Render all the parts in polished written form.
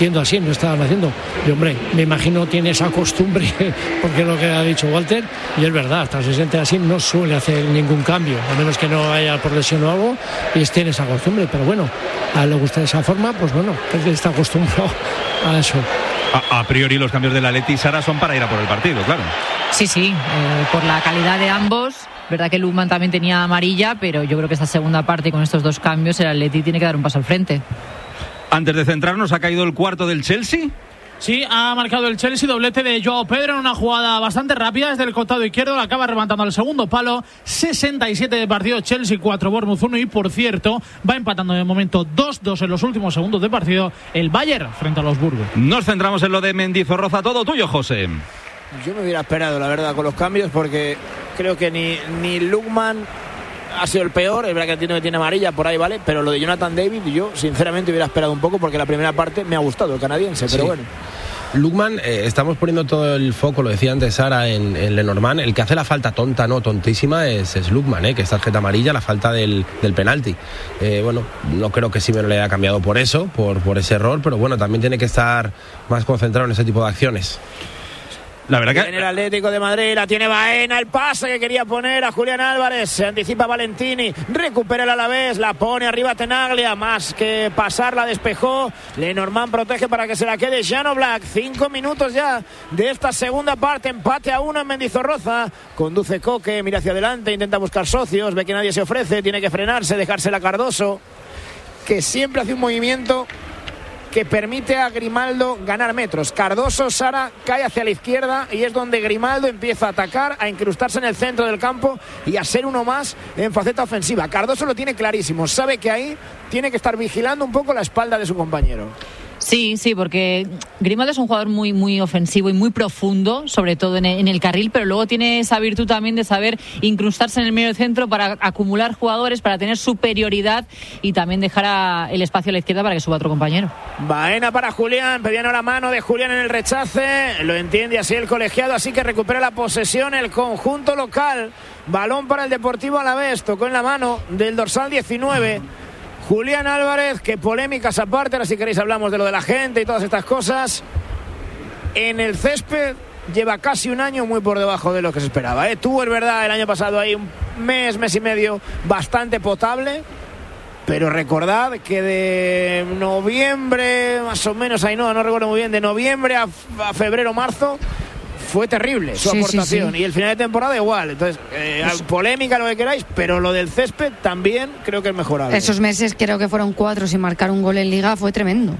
así, no estaban haciendo. Y hombre, me imagino tiene esa costumbre, porque es lo que ha dicho Walter, y es verdad, hasta se siente así, no suele hacer ningún cambio, a menos que no haya por lesión o algo, y tiene esa costumbre, pero bueno, a él le gusta de esa forma, pues bueno, él está acostumbrado a eso. A priori los cambios del Atleti, Sara, son para ir a por el partido, claro. Sí, por la calidad de ambos. Verdad que Lukman también tenía amarilla, pero yo creo que esta segunda parte con estos dos cambios el Atleti tiene que dar un paso al frente. Antes de centrarnos, ¿ha caído el cuarto del Chelsea? Sí, ha marcado el Chelsea, doblete de Joao Pedro en una jugada bastante rápida desde el costado izquierdo, la acaba rematando al segundo palo. 67 de partido, Chelsea 4, Bournemouth 1, y por cierto va empatando de momento 2-2 en los últimos segundos de partido el Bayern frente a los Burgos. Nos centramos en lo de Mendizorroza, todo tuyo, José. Yo me hubiera esperado, la verdad, con los cambios, porque creo que ni Lukman ha sido el peor. Es verdad que tiene amarilla por ahí, ¿vale? Pero lo de Jonathan David, yo sinceramente hubiera esperado un poco, porque la primera parte me ha gustado, el canadiense, pero bueno. Lukman, estamos poniendo todo el foco, lo decía antes Sara, en Lenormand. El que hace la falta tonta, no tontísima, es Lukman, que es tarjeta amarilla, la falta del penalti. Bueno, no creo que Simeone le haya cambiado por eso, por ese error, pero bueno, también tiene que estar más concentrado en ese tipo de acciones. La verdad que... En el Atlético de Madrid la tiene Baena, el pase que quería poner a Julián Álvarez, se anticipa Valentini, recupera el Alavés, la pone arriba Tenaglia, más que pasar la despejó, Lenormand protege para que se la quede Jan Oblak. 5 minutos ya de esta segunda parte, empate a 1 en Mendizorroza, conduce Coque, mira hacia adelante, intenta buscar socios, ve que nadie se ofrece, tiene que frenarse, dejársela a Cardoso, que siempre hace un movimiento que permite a Grimaldo ganar metros. Cardoso, Sara, cae hacia la izquierda y es donde Grimaldo empieza a atacar, a incrustarse en el centro del campo y a ser uno más en faceta ofensiva. Cardoso lo tiene clarísimo, sabe que ahí tiene que estar vigilando un poco la espalda de su compañero. Sí, porque Grimaldo es un jugador muy, muy ofensivo y muy profundo, sobre todo en el carril, pero luego tiene esa virtud también de saber incrustarse en el medio centro para acumular jugadores, para tener superioridad y también dejar el espacio a la izquierda para que suba otro compañero. Baena para Julián, pedían la mano de Julián en el rechace, lo entiende así el colegiado, así que recupera la posesión el conjunto local. Balón para el Deportivo Alavés, tocó en la mano del dorsal 19. Julián Álvarez, que polémicas aparte, ahora si queréis hablamos de lo de la gente y todas estas cosas. En el césped lleva casi un año muy por debajo de lo que se esperaba, Tuvo, es verdad, el año pasado ahí un mes y medio bastante potable, pero recordad que de noviembre, más o menos, ahí no recuerdo muy bien, de noviembre a febrero, marzo, fue terrible su aportación. Y el final de temporada igual. Entonces, polémica, lo que queráis, pero lo del césped también creo que es mejorable. Esos meses creo que fueron 4 sin marcar un gol en Liga, fue tremendo.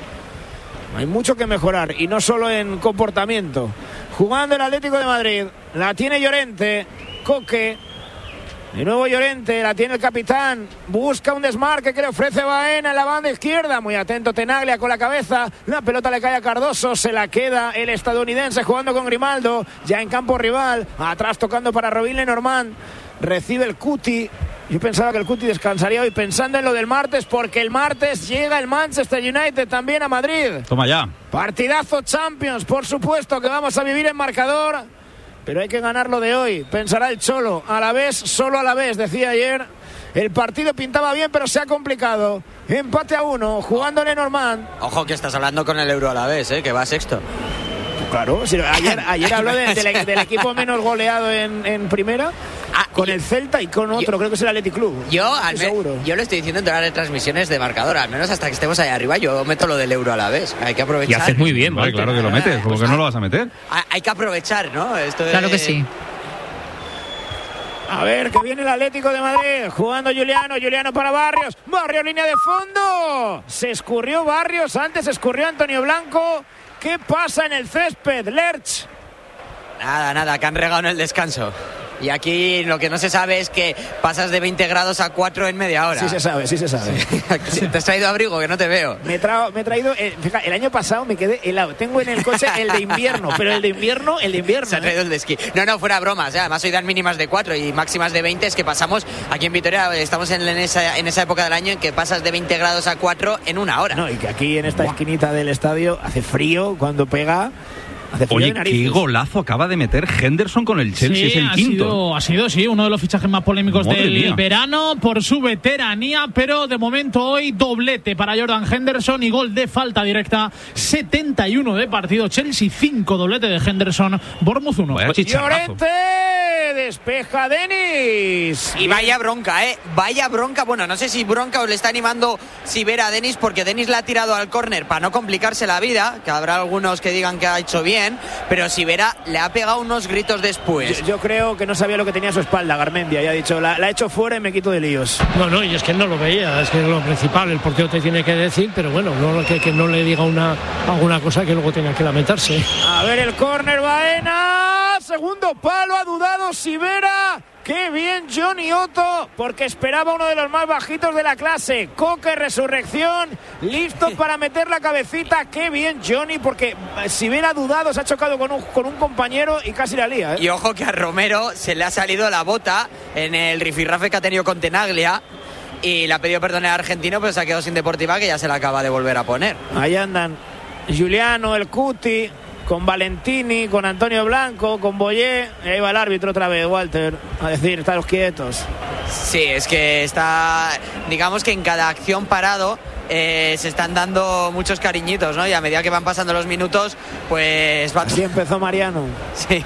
Hay mucho que mejorar y no solo en comportamiento. Jugando el Atlético de Madrid, la tiene Llorente, Coque. De nuevo Llorente, la tiene el capitán, busca un desmarque que le ofrece Baena en la banda izquierda, muy atento Tenaglia con la cabeza, la pelota le cae a Cardoso, se la queda el estadounidense jugando con Grimaldo, ya en campo rival, atrás tocando para Robin Lenormand, recibe el Cuti. Yo pensaba que el Cuti descansaría hoy pensando en lo del martes, porque el martes llega el Manchester United también a Madrid. Toma ya. Partidazo Champions, por supuesto que vamos a vivir en marcador, pero hay que ganarlo de hoy, pensará el Cholo. A la vez, solo a la vez, decía ayer. El partido pintaba bien, pero se ha complicado. Empate a 1, jugando Lenormand. Ojo que estás hablando con el Euro a la vez, que va sexto. Claro, ayer habló del equipo menos goleado en primera, con el Celta y con otro, creo que es el Athletic Club. Yo lo estoy diciendo en todas las retransmisiones de marcador, al menos hasta que estemos ahí arriba, yo meto lo del Euro a la vez. Hay que aprovechar. Y haces muy bien, ¿vale? Claro que lo metes, como que no lo vas a meter. Hay que aprovechar, ¿no? Claro que sí. A ver, que viene el Atlético de Madrid, jugando Juliano para Barrios, línea de fondo, se escurrió Barrios, antes se escurrió Antonio Blanco. ¿Qué pasa en el césped, Lerch? Nada, que han regado en el descanso. Y aquí lo que no se sabe es que pasas de 20 grados a 4 en media hora. Sí se sabe. ¿Te has traído abrigo? Que no te veo. Me he traído, fíjate, el año pasado me quedé helado. Tengo en el coche el de invierno, pero el de invierno. Se ha traído el de esquí. No, fuera bromas. Además hoy dan mínimas de 4 y máximas de 20. Es que pasamos, aquí en Vitoria, estamos en esa época del año en que pasas de 20 grados a 4 en una hora. No, y que aquí en esta esquinita del estadio hace frío cuando pega. Oye, qué golazo acaba de meter Henderson con el Chelsea, Sí, es el quinto. Ha sido uno de los fichajes más polémicos Madre del mía. verano por su veteranía, pero de momento hoy doblete para Jordan Henderson y gol de falta directa, 71 de partido, Chelsea 5, doblete de Henderson, Bournemouth 1. Vaya chicharrazo. Llorente, despeja Denis. Y vaya bronca, vaya bronca. Bueno, no sé si bronca os le está animando Sivera a Denis, porque Denis le ha tirado al córner para no complicarse la vida, que habrá algunos que digan que ha hecho bien, pero Sivera le ha pegado unos gritos después. Yo creo que no sabía lo que tenía a su espalda Garmendia, y ha dicho, la ha hecho fuera y me quito de líos. No, y es que no lo veía, es que es lo principal, el portero te tiene que decir, pero bueno, no, que no le diga alguna cosa que luego tenga que lamentarse. A ver el córner, Baena, segundo palo, ha dudado Sivera. ¡Qué bien Johnny Otto! Porque esperaba uno de los más bajitos de la clase. Coque, resurrección, listo para meter la cabecita. ¡Qué bien Johnny! Porque si hubiera dudado, se ha chocado con un compañero y casi la lía, ¿eh? Y ojo que a Romero se le ha salido la bota en el rifirrafe que ha tenido con Tenaglia. Y le ha pedido perdón al argentino, pero se ha quedado sin Deportiva, que ya se la acaba de volver a poner. Ahí andan Giuliano, el Cuti, con Valentini, con Antonio Blanco, con Boyé. Y ahí va el árbitro otra vez, Walter, a decir, estaros quietos. Sí, es que está, digamos que en cada acción parado se están dando muchos cariñitos, ¿no? Y a medida que van pasando los minutos, pues va. Así empezó Mariano. Sí.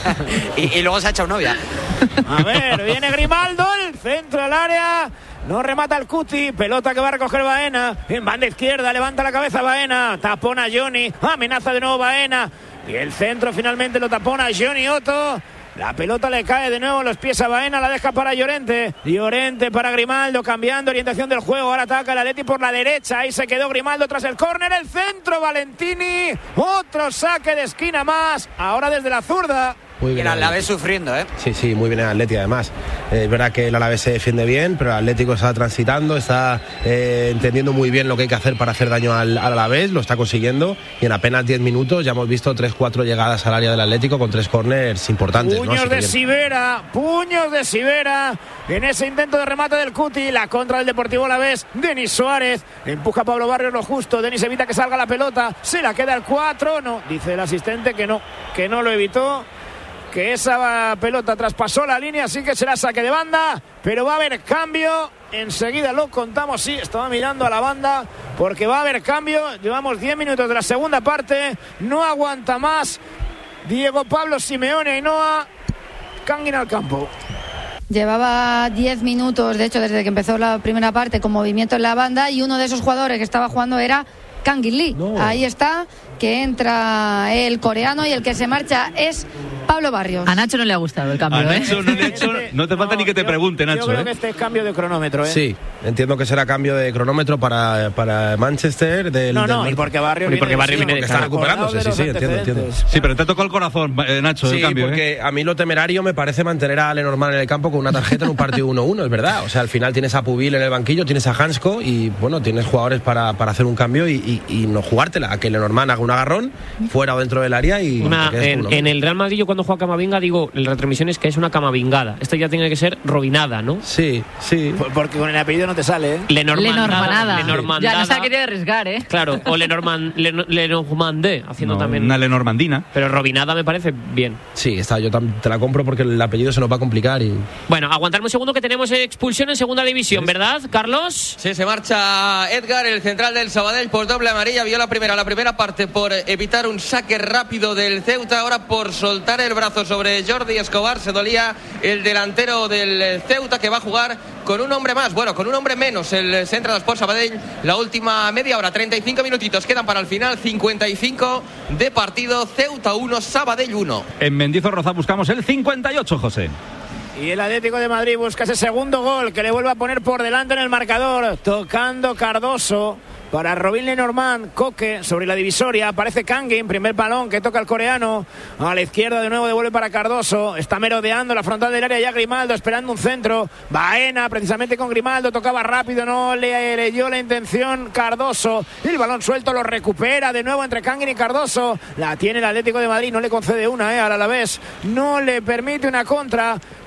y luego se ha echado novia. A ver, viene Grimaldo, el centro al área. No remata el Cuti, pelota que va a recoger Baena. En banda izquierda, levanta la cabeza Baena. Tapona Johnny, amenaza de nuevo Baena. Y el centro finalmente lo tapona Johnny Otto. La pelota le cae de nuevo en los pies a Baena, la deja para Llorente. Llorente para Grimaldo, cambiando orientación del juego. Ahora ataca el Atleti por la derecha. Ahí se quedó Grimaldo tras el córner. El centro, Valentini. Otro saque de esquina más. Ahora desde la zurda. Muy Y bien el Alavés sufriendo, ¿eh? Sí, muy bien el Atleti además. Es verdad que el Alavés se defiende bien, pero el Atlético está transitando, está entendiendo muy bien lo que hay que hacer para hacer daño al Alavés, lo está consiguiendo, y en apenas 10 minutos ya hemos visto 3-4 llegadas al área del Atlético con 3 corners importantes. Puños de Sivera, en ese intento de remate del Cuti, la contra del Deportivo Alavés. Denis Suárez empuja a Pablo Barrios lo justo. Denis evita que salga la pelota, se la queda el 4. No, dice el asistente que no lo evitó, que esa pelota traspasó la línea, así que será saque de banda, pero va a haber cambio. Enseguida lo contamos. Sí, estaba mirando a la banda porque va a haber cambio. Llevamos 10 minutos de la segunda parte, no aguanta más Diego Pablo Simeone. Ainhoa, Kangin al campo. Llevaba 10 minutos, de hecho, desde que empezó la primera parte, con movimiento en la banda, y uno de esos jugadores que estaba jugando era Kangin Lee. No. Ahí está, que entra el coreano, y el que se marcha es Pablo Barrios. A Nacho no le ha gustado el cambio, A Nacho no le he hecho, no te falta ni que te pregunte, Nacho. Yo creo que este es cambio de cronómetro, ¿eh? Sí, entiendo que será cambio de cronómetro para Manchester. Y porque Barrios viene de está recuperándose, sí, entiendo. Sí, pero te tocó el corazón, Nacho, el cambio. Porque a mí lo temerario me parece mantener a Lenormand en el campo con una tarjeta en un partido 1-1, es verdad. O sea, al final tienes a Pubil en el banquillo, tienes a Hansko y, bueno, tienes jugadores para hacer un cambio y no jugártela, a que Lenormand haga un agarrón fuera o dentro del área. Y en el Real Madrid, yo cuando juega Camavinga, digo, en retransmisiones, que es una camavingada. Esto ya tiene que ser robinada, ¿no? Sí. Porque con el apellido no te sale, ¿eh? Lenormandada. Ya no se ha querido arriesgar, ¿eh? Claro, o Lenormandé, haciendo también una Lenormandina. Pero robinada me parece bien. Sí, yo te la compro porque el apellido se nos va a complicar. Bueno, aguantarme un segundo, que tenemos expulsión en segunda división, ¿verdad, Carlos? Sí, se marcha Edgar, el central del Sabadell, por doble amarilla. Vio la primera parte por evitar un saque rápido del Ceuta, ahora por soltar el brazo sobre Jordi Escobar. Se dolía el delantero del Ceuta, que va a jugar con un hombre más, con un hombre menos, el Central Sport Sabadell. La última media hora, 35 minutitos quedan para el final, 55 de partido. Ceuta 1, Sabadell 1. En Mendizorroza buscamos el 58, José. Y el Atlético de Madrid busca ese segundo gol que le vuelve a poner por delante en el marcador, tocando Cardoso para Robin Lenormand. Coque sobre la divisoria, aparece Kangin, primer balón que toca el coreano a la izquierda, de nuevo devuelve para Cardoso. Está merodeando la frontal del área ya Grimaldo, esperando un centro. Baena precisamente con Grimaldo, tocaba rápido, no le leyó la intención Cardoso. El balón suelto lo recupera de nuevo entre Kangin y Cardoso. La tiene el Atlético de Madrid, no le concede una al Alavés, no le permite una contra.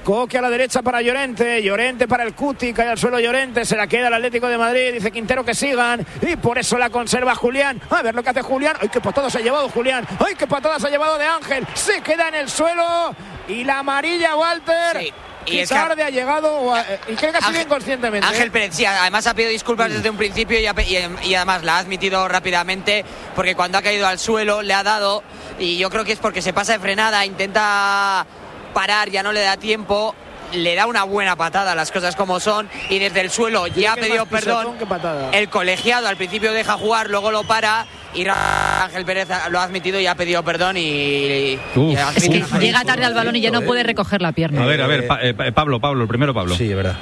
Coque a la derecha para Llorente. Llorente para el Cuti. Cae al suelo Llorente. Se la queda el Atlético de Madrid. Dice Quintero que sigan. Y por eso la conserva Julián. A ver lo que hace Julián. ¡Ay, qué patada se ha llevado Julián! ¡Ay, qué patada se ha llevado de Ángel! Se queda en el suelo. Y la amarilla, Walter. Sí. Y tarde ha llegado y creo que ha sido inconscientemente. Ángel Pérez, sí, además ha pedido disculpas desde un principio y además la ha admitido rápidamente, porque cuando ha caído al suelo le ha dado, y yo creo que es porque se pasa de frenada, intenta parar, ya no le da tiempo, le da una buena patada, las cosas como son, y desde el suelo ya ha pedido perdón. El colegiado al principio deja jugar, luego lo para, y Ángel Pérez lo ha admitido y ha pedido perdón y es que llega tarde al balón y ya no puede recoger la pierna. A ver, Pablo, el primero Pablo. Sí, es verdad.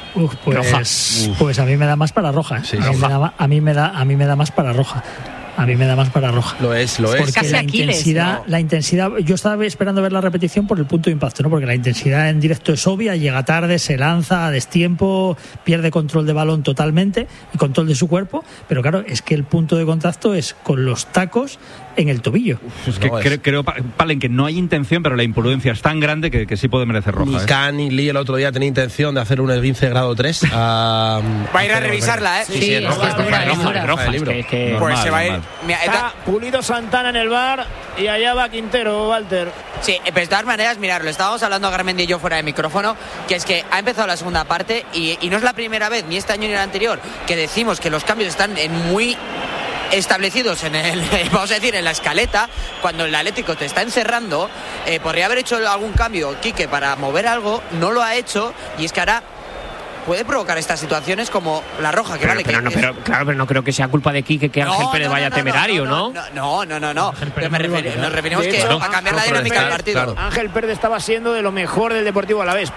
Pues a mí me da más para roja, ¿eh? Sí, a mí me da más para roja. A mí me da más para roja. Lo es. Porque casi la intensidad, yo estaba esperando ver la repetición por el punto de impacto, ¿no? Porque la intensidad en directo es obvia, llega tarde, se lanza a destiempo, pierde control de balón totalmente y control de su cuerpo, pero claro, es que el punto de contacto es con los tacos en el tobillo. Es que creo, Palen, que no hay intención, pero la imprudencia es tan grande que sí puede merecer roja. Ni Can ni Lee el otro día tenía intención de hacer un esguince grado 3. Va a ir a revisarla, ¿eh? Sí, es roja. Pues se va a ir. Está Pulido Santana en el bar y allá va Quintero, Walter. Sí, pues de todas maneras, mirad, lo estábamos hablando a Garmendia y yo fuera de micrófono, que es que ha empezado la segunda parte y no es la primera vez, ni este año ni el anterior, que decimos que los cambios están muy establecidos en vamos a decir, en la escaleta. Cuando el Atlético te está encerrando, podría haber hecho algún cambio Quique para mover algo, no lo ha hecho, y es que ahora puede provocar estas situaciones como la roja, que pero no creo que sea culpa de Quique que Ángel Pérez vaya temerario, ¿no? No. Pero nos referimos que a cambiar la dinámica del partido. Claro. Ángel Pérez estaba siendo de lo mejor del Deportivo Alavés.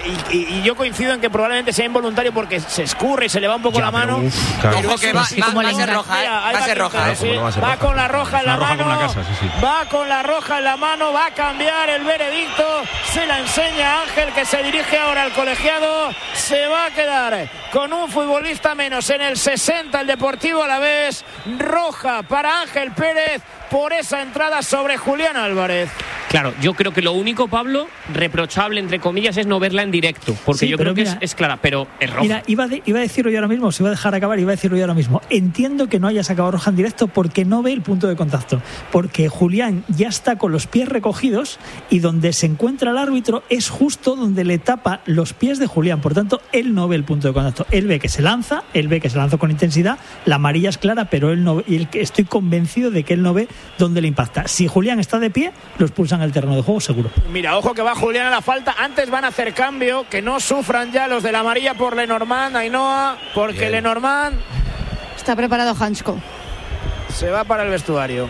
Y yo coincido en que probablemente sea involuntario porque se escurre y se le va un poco la mano. Ojo que va a ser roja, va a ser roja. Va con la roja en la mano. Va con la roja en la mano, va a cambiar el veredicto. Se la enseña Ángel, que se dirige ahora al colegiado. Se va a quedar con un futbolista menos en el 60 el Deportivo Alavés. Roja para Ángel Pérez por esa entrada sobre Julián Álvarez. Claro, yo creo que lo único, Pablo, reprochable, entre comillas, es no verla en directo, porque sí, yo creo que es clara, pero es roja. Mira, iba a decirlo yo ahora mismo, se iba a dejar acabar, iba a decirlo yo ahora mismo. Entiendo que no haya sacado roja en directo porque no ve el punto de contacto, porque Julián ya está con los pies recogidos y donde se encuentra el árbitro es justo donde le tapa los pies de Julián, por tanto, él no ve el punto de contacto. Él ve que se lanza con intensidad, la amarilla es clara, pero él no, y estoy convencido de que él no ve dónde le impacta. Si Julián está de pie, lo expulsan el terreno de juego seguro. Mira, ojo que va Julián a la falta. Antes van a hacer cambio, que no sufran ya los de la amarilla por Lenormand, Ainhoa, porque bien. Lenormand está preparado. Hansko se va para el vestuario.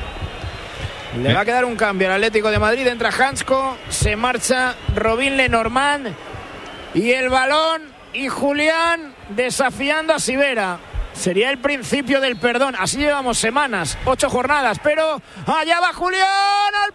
Le va a quedar un cambio al Atlético de Madrid. Entra Hansko, se marcha Robin Lenormand y el balón, y Julián desafiando a Sivera. Sería el principio del perdón. Así llevamos semanas, 8 jornadas, pero allá va Julián al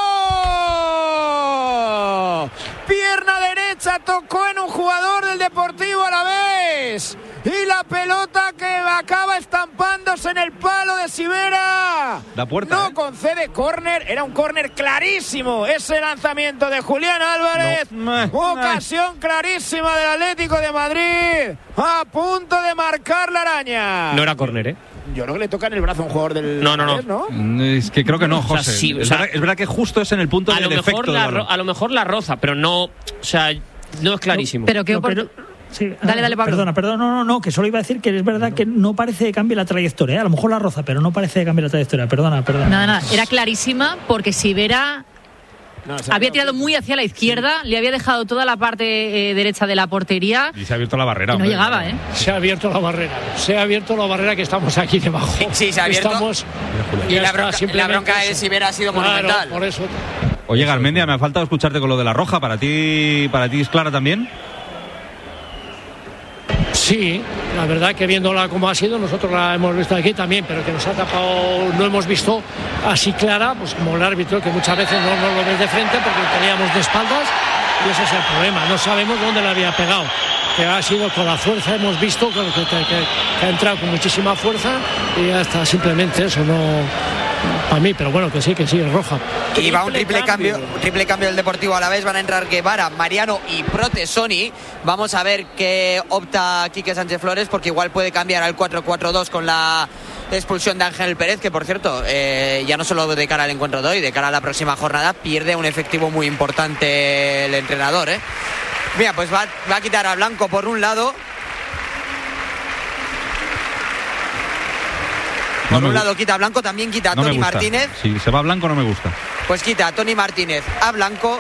palo. Pierna derecha, tocó en un jugador del Deportivo Alavés. Y la pelota que acaba estampándose en el palo de Sivera. La puerta, no concede córner, era un córner clarísimo. Ese lanzamiento de Julián Álvarez. Ocasión clarísima del Atlético de Madrid. A punto de marcar la araña. No era córner, ¿eh? Yo creo que le toca en el brazo a un jugador del... No. Es que creo que no, José. O sea, sí, es verdad que justo es en el punto de defecto. A lo mejor la roza, pero no... O sea, no es clarísimo. Pero qué sí, dale, Pablo. Perdona, no, que solo iba a decir que es verdad que no parece que cambie la trayectoria, ¿eh? A lo mejor la roza, pero no parece que cambie la trayectoria. Perdona. Nada, era clarísima porque Sivera había tirado muy hacia la izquierda, le había dejado toda la parte derecha de la portería. Y se ha abierto la barrera. Y no llegaba, ¿eh? Se ha abierto la barrera que estamos aquí debajo. Sí, se ha abierto. Y la bronca de Sivera ha sido monumental. Por eso. Oye, Garmendia, me ha faltado escucharte con lo de la roja. ¿Para ti es clara también? Sí, la verdad que viéndola como ha sido, nosotros la hemos visto aquí también, pero que nos ha tapado, no hemos visto así clara, pues como el árbitro, que muchas veces no lo ves de frente porque teníamos de espaldas, y ese es el problema, no sabemos dónde le había pegado, que ha sido con la fuerza, hemos visto que ha entrado con muchísima fuerza y ya está, simplemente eso, para mí, pero bueno, que sí, es roja. Y va un triple cambio del Deportivo Alavés. Van a entrar Guevara, Mariano y Protesoni. Vamos a ver qué opta Quique Sánchez Flores, porque igual puede cambiar al 4-4-2 con la expulsión de Ángel Pérez, que por cierto, ya no solo de cara al encuentro de hoy, de cara a la próxima jornada, pierde un efectivo muy importante el entrenador. Mira, pues va a quitar a Blanco por un lado. Por un lado quita a Blanco, también quita a Tony Martínez. Si se va a Blanco no me gusta. Pues quita a Tony Martínez, a Blanco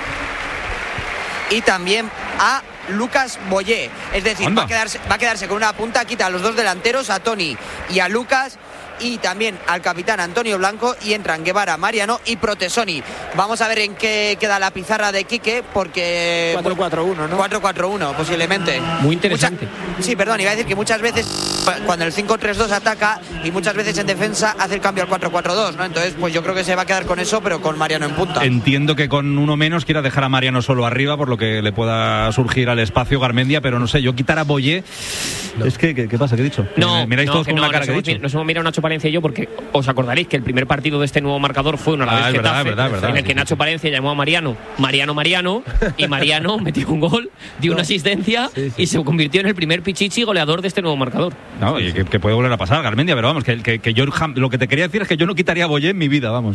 y también a Lucas Boyé. Es decir, va a quedarse con una punta, quita a los dos delanteros, a Tony y a Lucas, y también al capitán Antonio Blanco, y entran Guevara, Mariano y Protesoni. Vamos a ver en qué queda la pizarra de Quique, porque 4-4-1, ¿no? 4-4-1 posiblemente. Muy interesante. Iba a decir que muchas veces cuando el 5-3-2 ataca, y muchas veces en defensa hace el cambio al 4-4-2, ¿no? Entonces, pues yo creo que se va a quedar con eso, pero con Mariano en punta. Entiendo que con uno menos quiera dejar a Mariano solo arriba, por lo que le pueda surgir al espacio Garmendia, pero no sé, yo quitar a Boyé. No. Es que, ¿qué pasa? ¿Qué he dicho? No, miráis todos con una cara que he dicho. Nos hemos mirado Nacho Palencia y yo, porque os acordaréis que el primer partido de este nuevo marcador fue un Alavés Getafe, en el que Nacho Palencia llamó a Mariano, y Mariano metió un gol, dio una asistencia y se convirtió en el primer pichichi goleador de este nuevo marcador. No, y que puede volver a pasar, Garmendia, pero vamos, que yo lo que te quería decir es que yo no quitaría a Boyé en mi vida, vamos.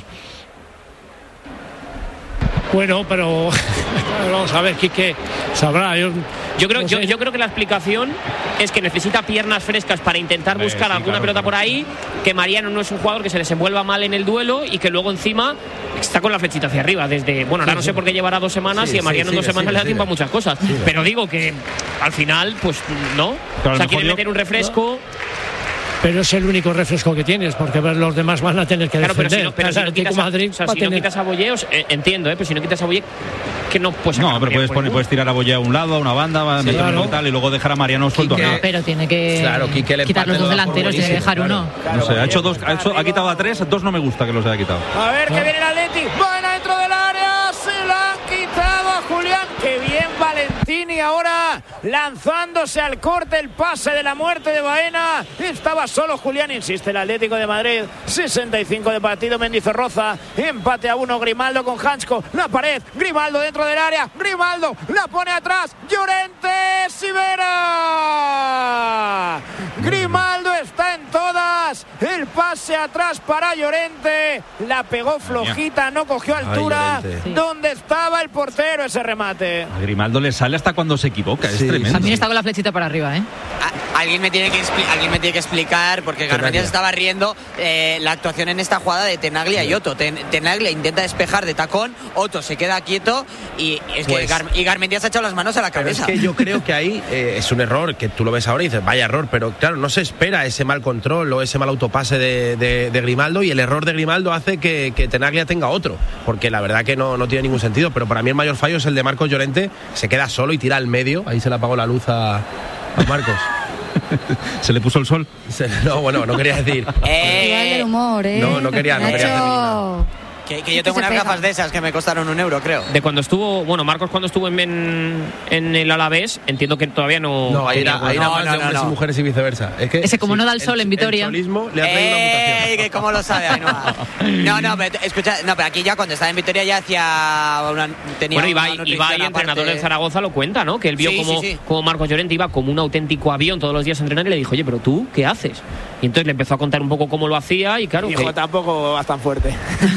Bueno, pero vamos a ver, Quique sabrá. Yo creo que la explicación es que necesita piernas frescas para intentar buscar alguna pelota por ahí, que Mariano no es un jugador que se desenvuelva mal en el duelo y que luego encima está con la flechita hacia arriba desde, bueno, ahora no sé por qué llevará 2 semanas y a Mariano en 2 semanas le da tiempo a muchas cosas, pero digo que al final, pues no, o sea, quiere meter un refresco. Pero es el único refresco que tienes, porque los demás van a tener que defender. Pero si no quitas a Boyé, entiendo, pero si no quitas a Boyé, que no puedes sacar. No, pero puedes tirar a Boyé a un lado, a una banda, meterlo y tal, y luego dejar a Mariano suelto. No, pero tiene que quitar los dos delanteros, tiene que dejar uno. No sé, ha quitado a 3, 2 no me gusta que los haya quitado. A ver, que viene el Atleti, buena dentro del área, se la han quitado a Julián. Qué bien Valentini ahora lanzándose al corte, el pase de la muerte de Baena. Estaba solo Julián, insiste el Atlético de Madrid. 65 de partido, Mendizorroza, empate a 1, Grimaldo con Hansko, la pared, Grimaldo dentro del área, Grimaldo la pone atrás, Llorente, Sivera. Grimaldo está en todas, el pase atrás para Llorente, la pegó flojita, no cogió altura. ¿Dónde estaba el portero ese remate? A Grimaldo le sale hasta cuando se equivoca, es tremendo. También está con la flechita para arriba, Alguien me tiene que explicar, porque Garmendia se estaba riendo, la actuación en esta jugada de Tenaglia y Otto. Tenaglia intenta despejar de tacón, Otto se queda quieto y es que Garmendia se ha echado las manos a la cabeza. Es que yo creo que ahí es un error, que tú lo ves ahora y dices, vaya error, pero claro, no se espera ese mal control o ese mal autopase de Grimaldo, y el error de Grimaldo hace que Tenaglia tenga otro, porque la verdad que no tiene ningún sentido. Pero para mí el mayor fallo es el de Marcos Llorente, se queda solo y tira al medio, ahí se le apagó la luz a Marcos. ¿Se le puso el sol? No, bueno, no quería decir. El humor, No quería decir nada. Que yo tengo unas gafas de esas que me costaron €1, creo. De cuando estuvo, Marcos cuando estuvo en el Alavés, entiendo que todavía no. No, ahí era más de hombres y mujeres y viceversa. Es que ese como no da el sol en Vitoria. El solismo le ha traído una mutación. Que cómo lo sabe, Ainhoa. No, pero escucha, pero aquí ya cuando estaba en Vitoria ya tenía. Bueno, Ibai, entrenador del Zaragoza, lo cuenta, ¿no? Que él vio como Marcos Llorente iba como un auténtico avión todos los días a entrenar y le dijo, oye, pero tú, ¿qué haces? Y entonces le empezó a contar un poco cómo lo hacía y claro. Dijo, tampoco vas tan fuerte.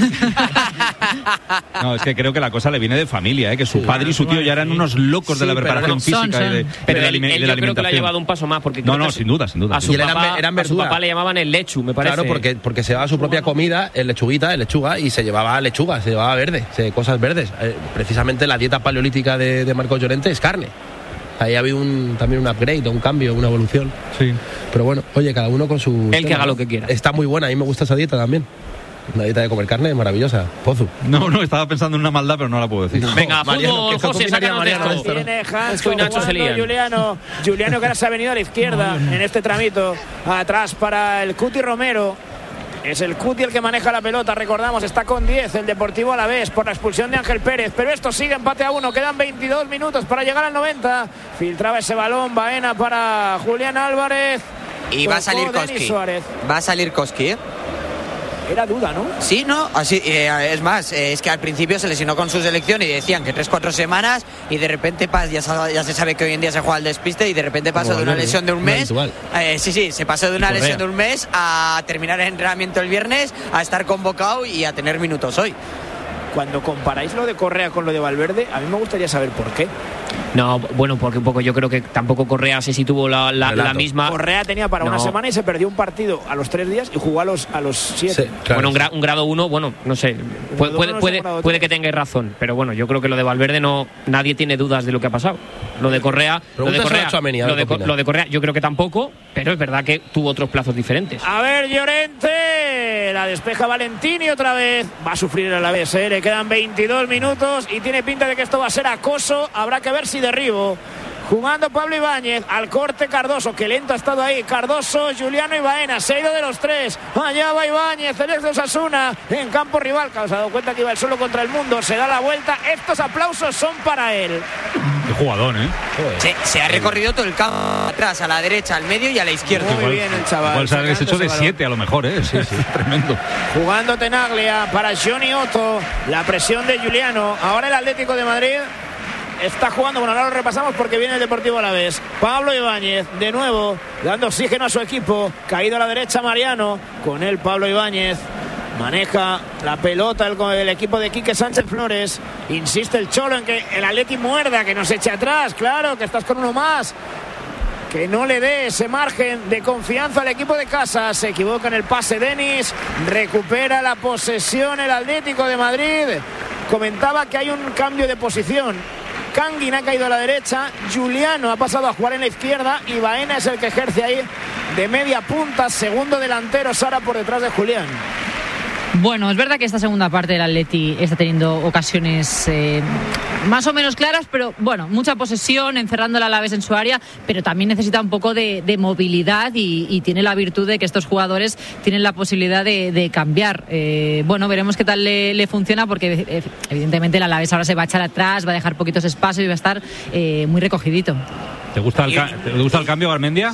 No, es que creo que la cosa le viene de familia, que su padre y su tío ya eran unos locos de la preparación física y de la alimentación. Yo creo que le ha llevado un paso más, porque no, sin duda. A su papá le llamaban el lechu, me parece. Claro, porque se llevaba su propia comida, el lechuga, y se llevaba lechuga, se llevaba cosas verdes. Precisamente la dieta paleolítica de Marcos Llorente es carne. Ahí ha habido también un upgrade, un cambio, una evolución. Sí. Pero bueno, oye, cada uno con su... El que haga lo que quiera. Está muy buena, a mí me gusta esa dieta también. Una dieta de comer carne maravillosa. Pozu. No, estaba pensando en una maldad, pero no la puedo decir. No. Venga, fútbol, José, sácanos de esto. Viene Hansko y Nacho Juliano que ahora se ha venido a la izquierda en este tramito. Atrás para el Cuti Romero. Es el Cuti el que maneja la pelota, recordamos, está con 10 el Deportivo Alavés por la expulsión de Ángel Pérez, pero esto sigue empate a 1, quedan 22 minutos para llegar al 90, filtraba ese balón, Baena para Julián Álvarez y va a salir Koski. Va a salir Koski, era duda, ¿no? Sí, no, así es más, es que al principio se lesionó con su selección y decían que 3-4 semanas y de repente ya se sabe que hoy en día se juega al despiste y de repente pasa de una lesión de un mes. Se pasó de una lesión de un mes a terminar el entrenamiento el viernes, a estar convocado y a tener minutos hoy. Cuando comparáis lo de Correa con lo de Valverde, a mí me gustaría saber por qué. No, bueno, porque un poco yo creo que tampoco Correa sé si tuvo la misma. Correa tenía para una semana y se perdió un partido a los 3 días y jugó a los 7. Sí, claro. Bueno, un grado 1, bueno, no sé, puede que tengáis razón, pero bueno, yo creo que lo de Valverde nadie tiene dudas de lo que ha pasado. Lo de Correa, lo de Correa, yo creo que tampoco, pero es verdad que tuvo otros plazos diferentes. A ver, Llorente, la despeja Valentini otra vez, va a sufrir el Alavés, le quedan 22 minutos y tiene pinta de que esto va a ser acoso, habrá que ver si derribo. Jugando Pablo Ibáñez, al corte Cardoso, que lento ha estado ahí. Cardoso, Juliano y Baena, se ha ido de los 3. Allá va Ibáñez, el ex de Osasuna, en campo rival. Se ha dado cuenta que iba el solo contra el mundo, se da la vuelta. Estos aplausos son para él. Qué jugador, ¿eh? Se ha recorrido todo el campo, atrás, a la derecha, al medio y a la izquierda. Muy bien el chaval. Igual se ha hecho de 7 a lo mejor, ¿eh? Sí, tremendo. Jugando Tenaglia para Johnny Otto, la presión de Juliano. Ahora el Atlético de Madrid está jugando, bueno, ahora lo repasamos porque viene el Deportivo Alavés. Pablo Ibáñez, de nuevo, dando oxígeno a su equipo. Caído a la derecha Mariano, con él Pablo Ibáñez. Maneja la pelota el equipo de Quique Sánchez Flores. Insiste el Cholo en que el Atleti muerda, que no se eche atrás. Claro, que estás con uno más. Que no le dé ese margen de confianza al equipo de casa. Se equivoca en el pase Denis. Recupera la posesión el Atlético de Madrid. Comentaba que hay un cambio de posición. Kangin ha caído a la derecha, Juliano ha pasado a jugar en la izquierda y Baena es el que ejerce ahí de media punta, segundo delantero, Sara por detrás de Julián. Bueno, es verdad que esta segunda parte del Atleti está teniendo ocasiones más o menos claras, pero bueno, mucha posesión, encerrando al Alavés en su área, pero también necesita un poco de movilidad y tiene la virtud de que estos jugadores tienen la posibilidad de cambiar. Bueno, veremos qué tal le funciona, porque evidentemente el Alavés ahora se va a echar atrás, va a dejar poquitos espacios y va a estar muy recogidito. ¿Te gusta el cambio, Garmendia?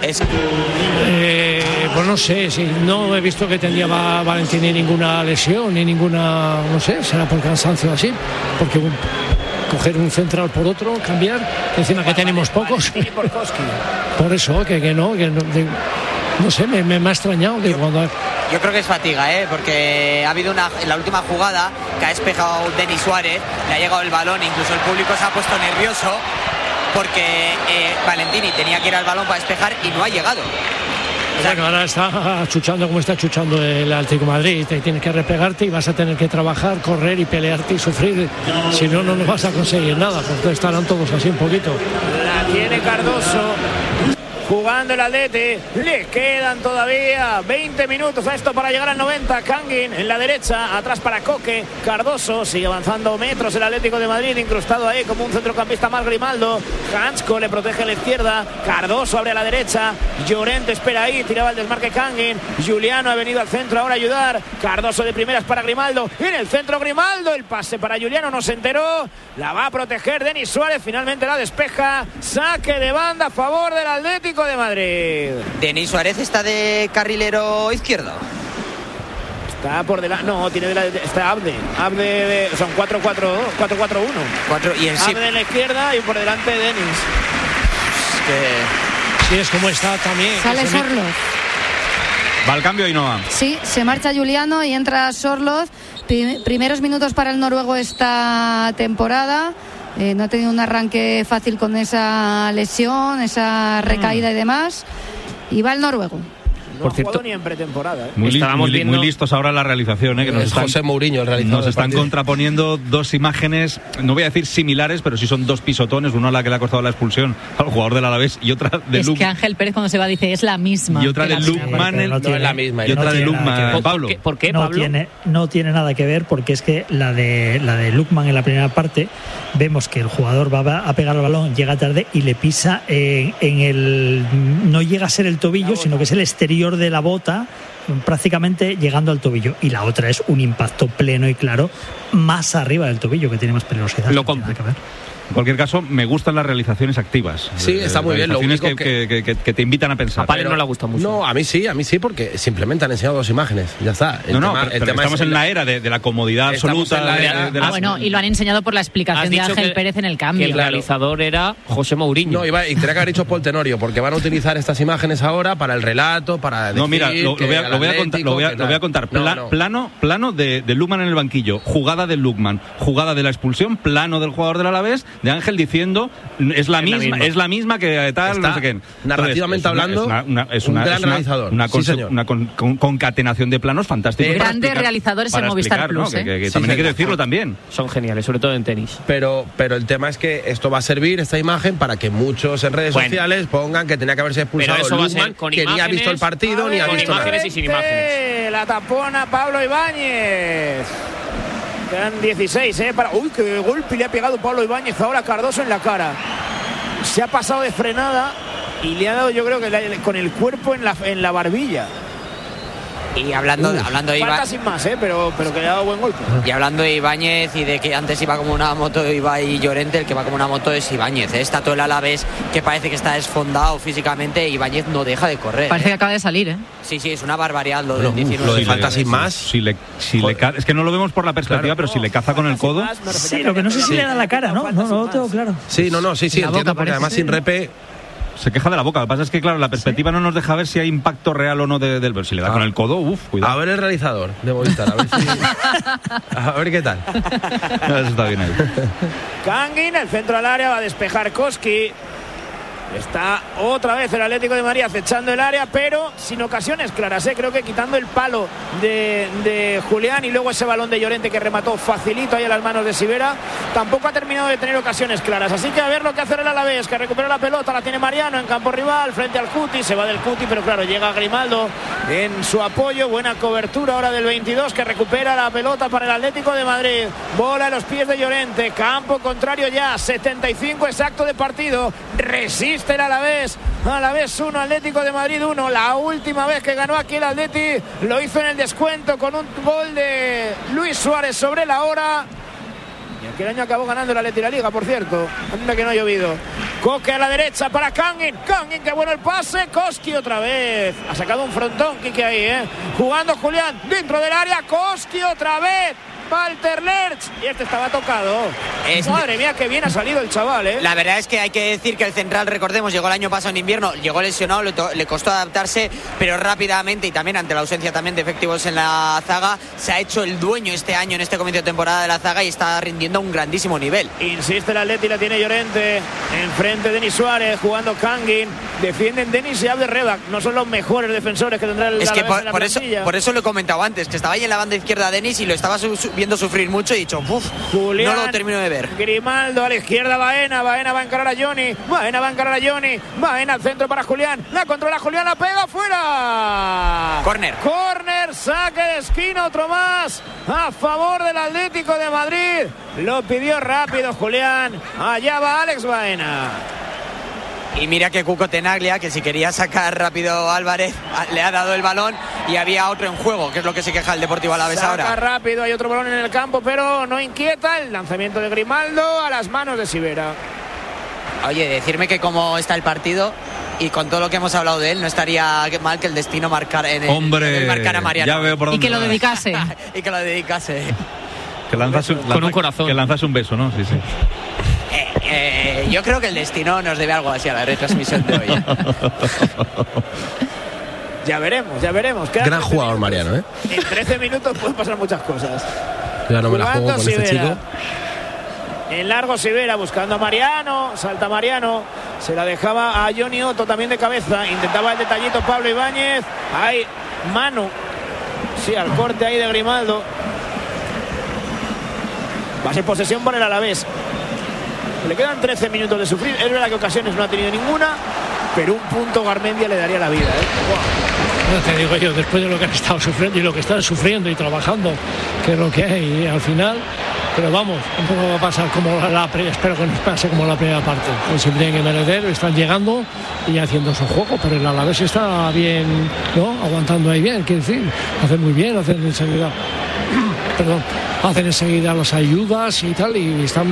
Pues no sé, sí, no he visto que tendría Valentini ninguna lesión ni ninguna, no sé, será por cansancio así, porque coger un central por otro, cambiar, encima que tenemos pocos. Por eso, que no sé, me ha extrañado. Yo creo que es fatiga, porque ha habido en la última jugada que ha despejado Denis Suárez, le ha llegado el balón, incluso el público se ha puesto nervioso porque Valentini tenía que ir al balón para despejar y no ha llegado. Bueno, ahora está chuchando como está chuchando el Atlético de Madrid. Te tienes que replegarte y vas a tener que trabajar, correr y pelearte y sufrir. Si no, no vas a conseguir nada, porque estarán todos así un poquito. La tiene Cardoso. Jugando el Atleti, le quedan todavía 20 minutos a esto para llegar al 90. Kangin en la derecha, atrás para Coque. Cardoso sigue avanzando metros el Atlético de Madrid, incrustado ahí como un centrocampista más Grimaldo. Hansko le protege a la izquierda, Cardoso abre a la derecha, Llorente espera ahí, tiraba el desmarque Kangin. Juliano ha venido al centro ahora a ayudar. Cardoso de primeras para Grimaldo, en el centro Grimaldo, el pase para Juliano, no se enteró, la va a proteger Denis Suárez, finalmente la despeja. Saque de banda a favor del Atlético de Madrid. Denis Suárez está de carrilero izquierdo. Está por delante, no, está Abde, son 4-4-1. Y Abde en la izquierda y por delante Denis. Sí, es como está también. Sale Sorloz. Va al cambio y no va. Sí, se marcha Juliano y entra Sorloz. Primeros minutos para el noruego esta temporada. No ha tenido un arranque fácil con esa lesión, esa recaída y demás. Y va el noruego. No ha jugado ni en pretemporada. Muy listos ahora en la realización, que nos están, José Mourinho, el realizador. Nos están contraponiendo dos imágenes, no voy a decir similares, pero sí son dos pisotones. Una a la que le ha costado la expulsión al jugador del Alavés y otra de Es que Ángel Pérez cuando se va dice es la misma. Y otra de Lukman, no es la misma. Y otra de Lukman, Pablo. ¿Por qué, Pablo? No tiene nada que ver, porque es que la de Lukman en la primera parte vemos que el jugador va a pegar el balón, llega tarde y le pisa no llega a ser el tobillo, sino que es el exterior de la bota, prácticamente llegando al tobillo, y la otra es un impacto pleno y claro más arriba del tobillo, que tiene más peligrosidad. En cualquier caso, me gustan las realizaciones activas. Sí, está muy bien. Lo único que te invitan a pensar. A Palen no le gusta mucho. No, a mí sí, porque simplemente han enseñado 2 imágenes. Ya está. Pero estamos en la era de la comodidad absoluta. Bueno, y lo han enseñado por la explicación de Ángel Pérez en el cambio. Que el realizador era José Mourinho. No, y tenía que haber dicho Paul Tenorio, porque van a utilizar estas imágenes ahora para el relato, para decir. No, mira, lo voy a contar. Plano de Lukman en el banquillo, jugada de Lukman, jugada de la expulsión, plano del jugador del Alavés, de Ángel diciendo es la misma que tal, no sé qué. Narrativamente hablando, es un gran realizador. Una concatenación de planos fantástica. Grandes realizadores en Movistar Plus. ¿no? Que también hay que decirlo también. Son geniales, sobre todo en tenis. Pero el tema es que esto va a servir, esta imagen, para que muchos en redes sociales pongan que tenía que haberse expulsado Lukman, que ni ha visto el partido ni ha visto nada. Imágenes y sin imágenes. La tapona Pablo Ibáñez. Quedan 16, Uy, qué golpe le ha pegado Pablo Ibáñez ahora a Cardoso en la cara. Se ha pasado de frenada y le ha dado, yo creo que con el cuerpo en la barbilla. Y hablando de falta Ibáñez, sin más, pero que le ha dado buen golpe. Y hablando de Ibáñez y de que antes iba como una moto Ibai Llorente, el que va como una moto es Ibáñez. Está todo el Alavés que parece que está desfondado físicamente. Ibáñez no deja de correr. Parece que acaba de salir, Sí, es una barbaridad lo del 19. Lo de falta sin más. Es que no lo vemos por la perspectiva, pero si le caza con el codo. Sí, lo que no sé si le da la cara, ¿no? No lo tengo claro. Sí, entiendo, porque además sin repe. Se queja de la boca. Lo que pasa es que, claro, la perspectiva no nos deja ver si hay impacto real o no del ver. Si le da con el codo, cuidado. A ver el realizador de Movistar, a ver qué tal. Eso está bien ahí. Kangin, el centro al área, va a despejar Koski. Está otra vez el Atlético de Madrid acechando el área, pero sin ocasiones claras, Creo que quitando el palo de Julián y luego ese balón de Llorente que remató facilito ahí a las manos de Sivera, tampoco ha terminado de tener ocasiones claras. Así que a ver lo que hace el Alavés, que recupera la pelota, la tiene Mariano en campo rival, frente al Cuti, se va del Cuti, pero claro, llega Grimaldo en su apoyo, buena cobertura ahora del 22, que recupera la pelota para el Atlético de Madrid. Bola en los pies de Llorente, campo contrario ya, 75 exacto de partido, resiste el Alavés 1, Atlético de Madrid 1. La última vez que ganó aquí el Atleti lo hizo en el descuento con un gol de Luis Suárez sobre la hora. Y aquel año acabó ganando el Atleti la Liga, por cierto. Anda que no ha llovido. Coque a la derecha para Kangin, qué bueno el pase. Koski otra vez. Ha sacado un frontón Quique ahí, Jugando Julián dentro del área. Koski otra vez. Walter Lerch, y estaba tocado. Madre mía, qué bien ha salido el chaval, La verdad es que hay que decir que el central, recordemos, llegó el año pasado en invierno, llegó lesionado, le costó adaptarse, pero rápidamente, y también ante la ausencia también de efectivos en la zaga, se ha hecho el dueño este año en este comienzo de temporada de la zaga y está rindiendo a un grandísimo nivel. Insiste el Atleti, la tiene Llorente, enfrente Denis Suárez, jugando Kangin, defienden Denis y Abderredak, no son los mejores defensores que tendrá el Es que por eso lo he comentado antes, que estaba ahí en la banda izquierda Denis y lo estaba viendo sufrir mucho y he dicho, Julián, no lo termino de ver. Grimaldo a la izquierda, Baena va a encarar a Johnny, Baena al centro para Julián, la controla Julián, la pega fuera. Corner, saque de esquina, otro más a favor del Atlético de Madrid. Lo pidió rápido Julián, allá va Alex Baena. Y mira que Cuco Tenaglia, que si quería sacar rápido Álvarez, le ha dado el balón y había otro en juego, que es lo que se queja el Deportivo Alavés ahora. Saca rápido, hay otro balón en el campo, pero no inquieta el lanzamiento de Grimaldo a las manos de Sivera. Oye, decirme que cómo está el partido y con todo lo que hemos hablado de él, no estaría mal que el destino marcara marcar a Mariano. Ya veo por dónde y que lo dedicase. Que lanzase con un corazón. Que lanzase un beso, ¿no? Sí. Yo creo que el destino nos debe algo así a la retransmisión de hoy. Ya veremos. Gran jugador Mariano, En 13 minutos pueden pasar muchas cosas. Ya no me la juego con este chico. En largo Sivera buscando a Mariano, salta Mariano, se la dejaba a Johnny Otto también de cabeza, intentaba el detallito Pablo Ibáñez, hay mano, al corte ahí de Grimaldo. Va a ser posesión por el Alavés. Le quedan 13 minutos de sufrir. Es verdad que ocasiones no ha tenido ninguna, pero un punto Garmendia le daría la vida. No te digo yo, después de lo que han estado sufriendo y lo que están sufriendo y trabajando, que es lo que hay al final. Pero vamos, un poco va a pasar como espero que no pase como la primera parte. Pues se tienen que merecer, están llegando y haciendo su juego, pero el Alavés está bien, ¿no? Aguantando ahí bien, quiero decir, hacen muy bien, hacen enseguida las ayudas y tal, y están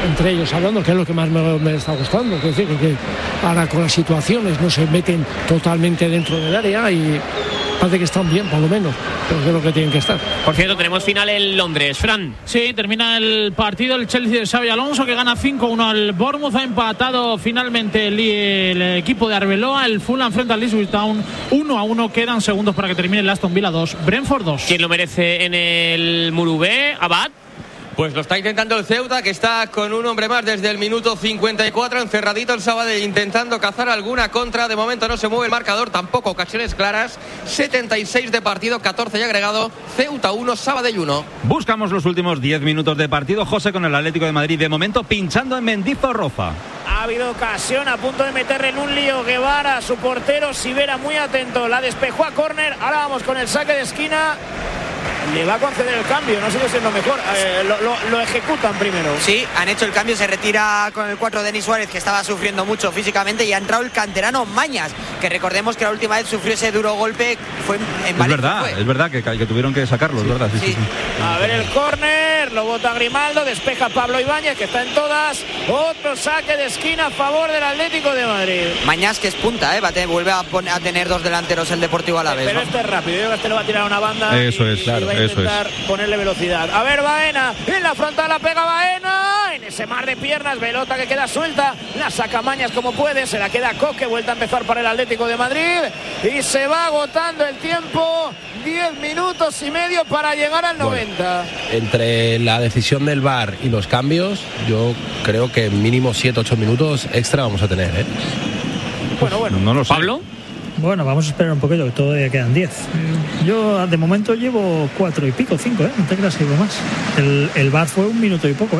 entre ellos hablando, que es lo que más me está gustando. Es decir, que ahora con las situaciones no se meten totalmente dentro del área y parece que están bien, por lo menos, pero que es lo que tienen que estar. Por cierto, tenemos final en Londres. Fran. Sí, termina el partido. El Chelsea de Xabi Alonso, que gana 5-1 al Bournemouth. Ha empatado finalmente el equipo de Arbeloa. El Fulham frente al Ipswich Town 1-1. Quedan segundos para que termine el Aston Villa 2, Brentford 2. ¿Quién lo merece en el Murubé? Abad. Pues lo está intentando el Ceuta, que está con un hombre más desde el minuto 54, encerradito el Sabadell intentando cazar alguna contra. De momento no se mueve el marcador, tampoco ocasiones claras. 76 de partido, 14 y agregado. Ceuta 1, Sabadell 1. Buscamos los últimos 10 minutos de partido, José, con el Atlético de Madrid. De momento pinchando en Mendizorroza. Ha habido ocasión, a punto de meterle en un lío Guevara, su portero Sivera muy atento, la despejó a córner. Ahora vamos con el saque de esquina. Le va a conceder el cambio, no sigue siendo mejor. Lo ejecutan primero. Sí, han hecho el cambio, se retira con el 4 Denis Suárez, que estaba sufriendo mucho físicamente, y ha entrado el canterano Mañas, que recordemos que la última vez sufrió ese duro golpe, fue en Valencia. Es verdad que tuvieron que sacarlo, es verdad. Sí. A ver el córner, lo bota Grimaldo, despeja Pablo Ibáñez, que está en todas. Otro saque de esquina a favor del Atlético de Madrid. Mañas, que es punta, vuelve a tener dos delanteros el Deportivo Alavés. Pero este es rápido, yo creo que este le va a tirar a una banda. Eso es, claro. Va a intentar ponerle velocidad. A ver, Baena, en la frontal la pega Baena, en ese mar de piernas, pelota que queda suelta, la saca Mañas como puede, se la queda Coque, vuelta a empezar para el Atlético de Madrid y se va agotando el tiempo. 10 minutos y medio para llegar al 90. Entre la decisión del VAR y los cambios, yo creo que mínimo 7-8 minutos extra vamos a tener, ¿eh? Bueno, no lo sé. ¿Pablo? Bueno, vamos a esperar un poquito, que todavía quedan 10. Yo de momento llevo 4 y pico, 5, ¿eh? No te creas que llevo más. El VAR fue 1 minuto y poco, ¿eh?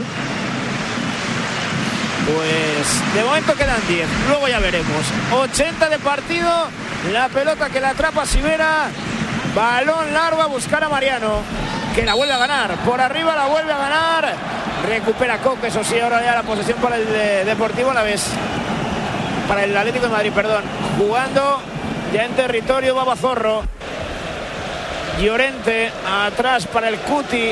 Pues de momento quedan 10, luego ya veremos. 80 de partido, la pelota que la atrapa Sivera, balón largo a buscar a Mariano, que la vuelve a ganar, por arriba la vuelve a ganar, recupera Coque, eso sí, ahora ya la posesión para el Deportivo Alavés, para el Atlético de Madrid, perdón, jugando ya en territorio Babazorro. Llorente atrás para el Cuti.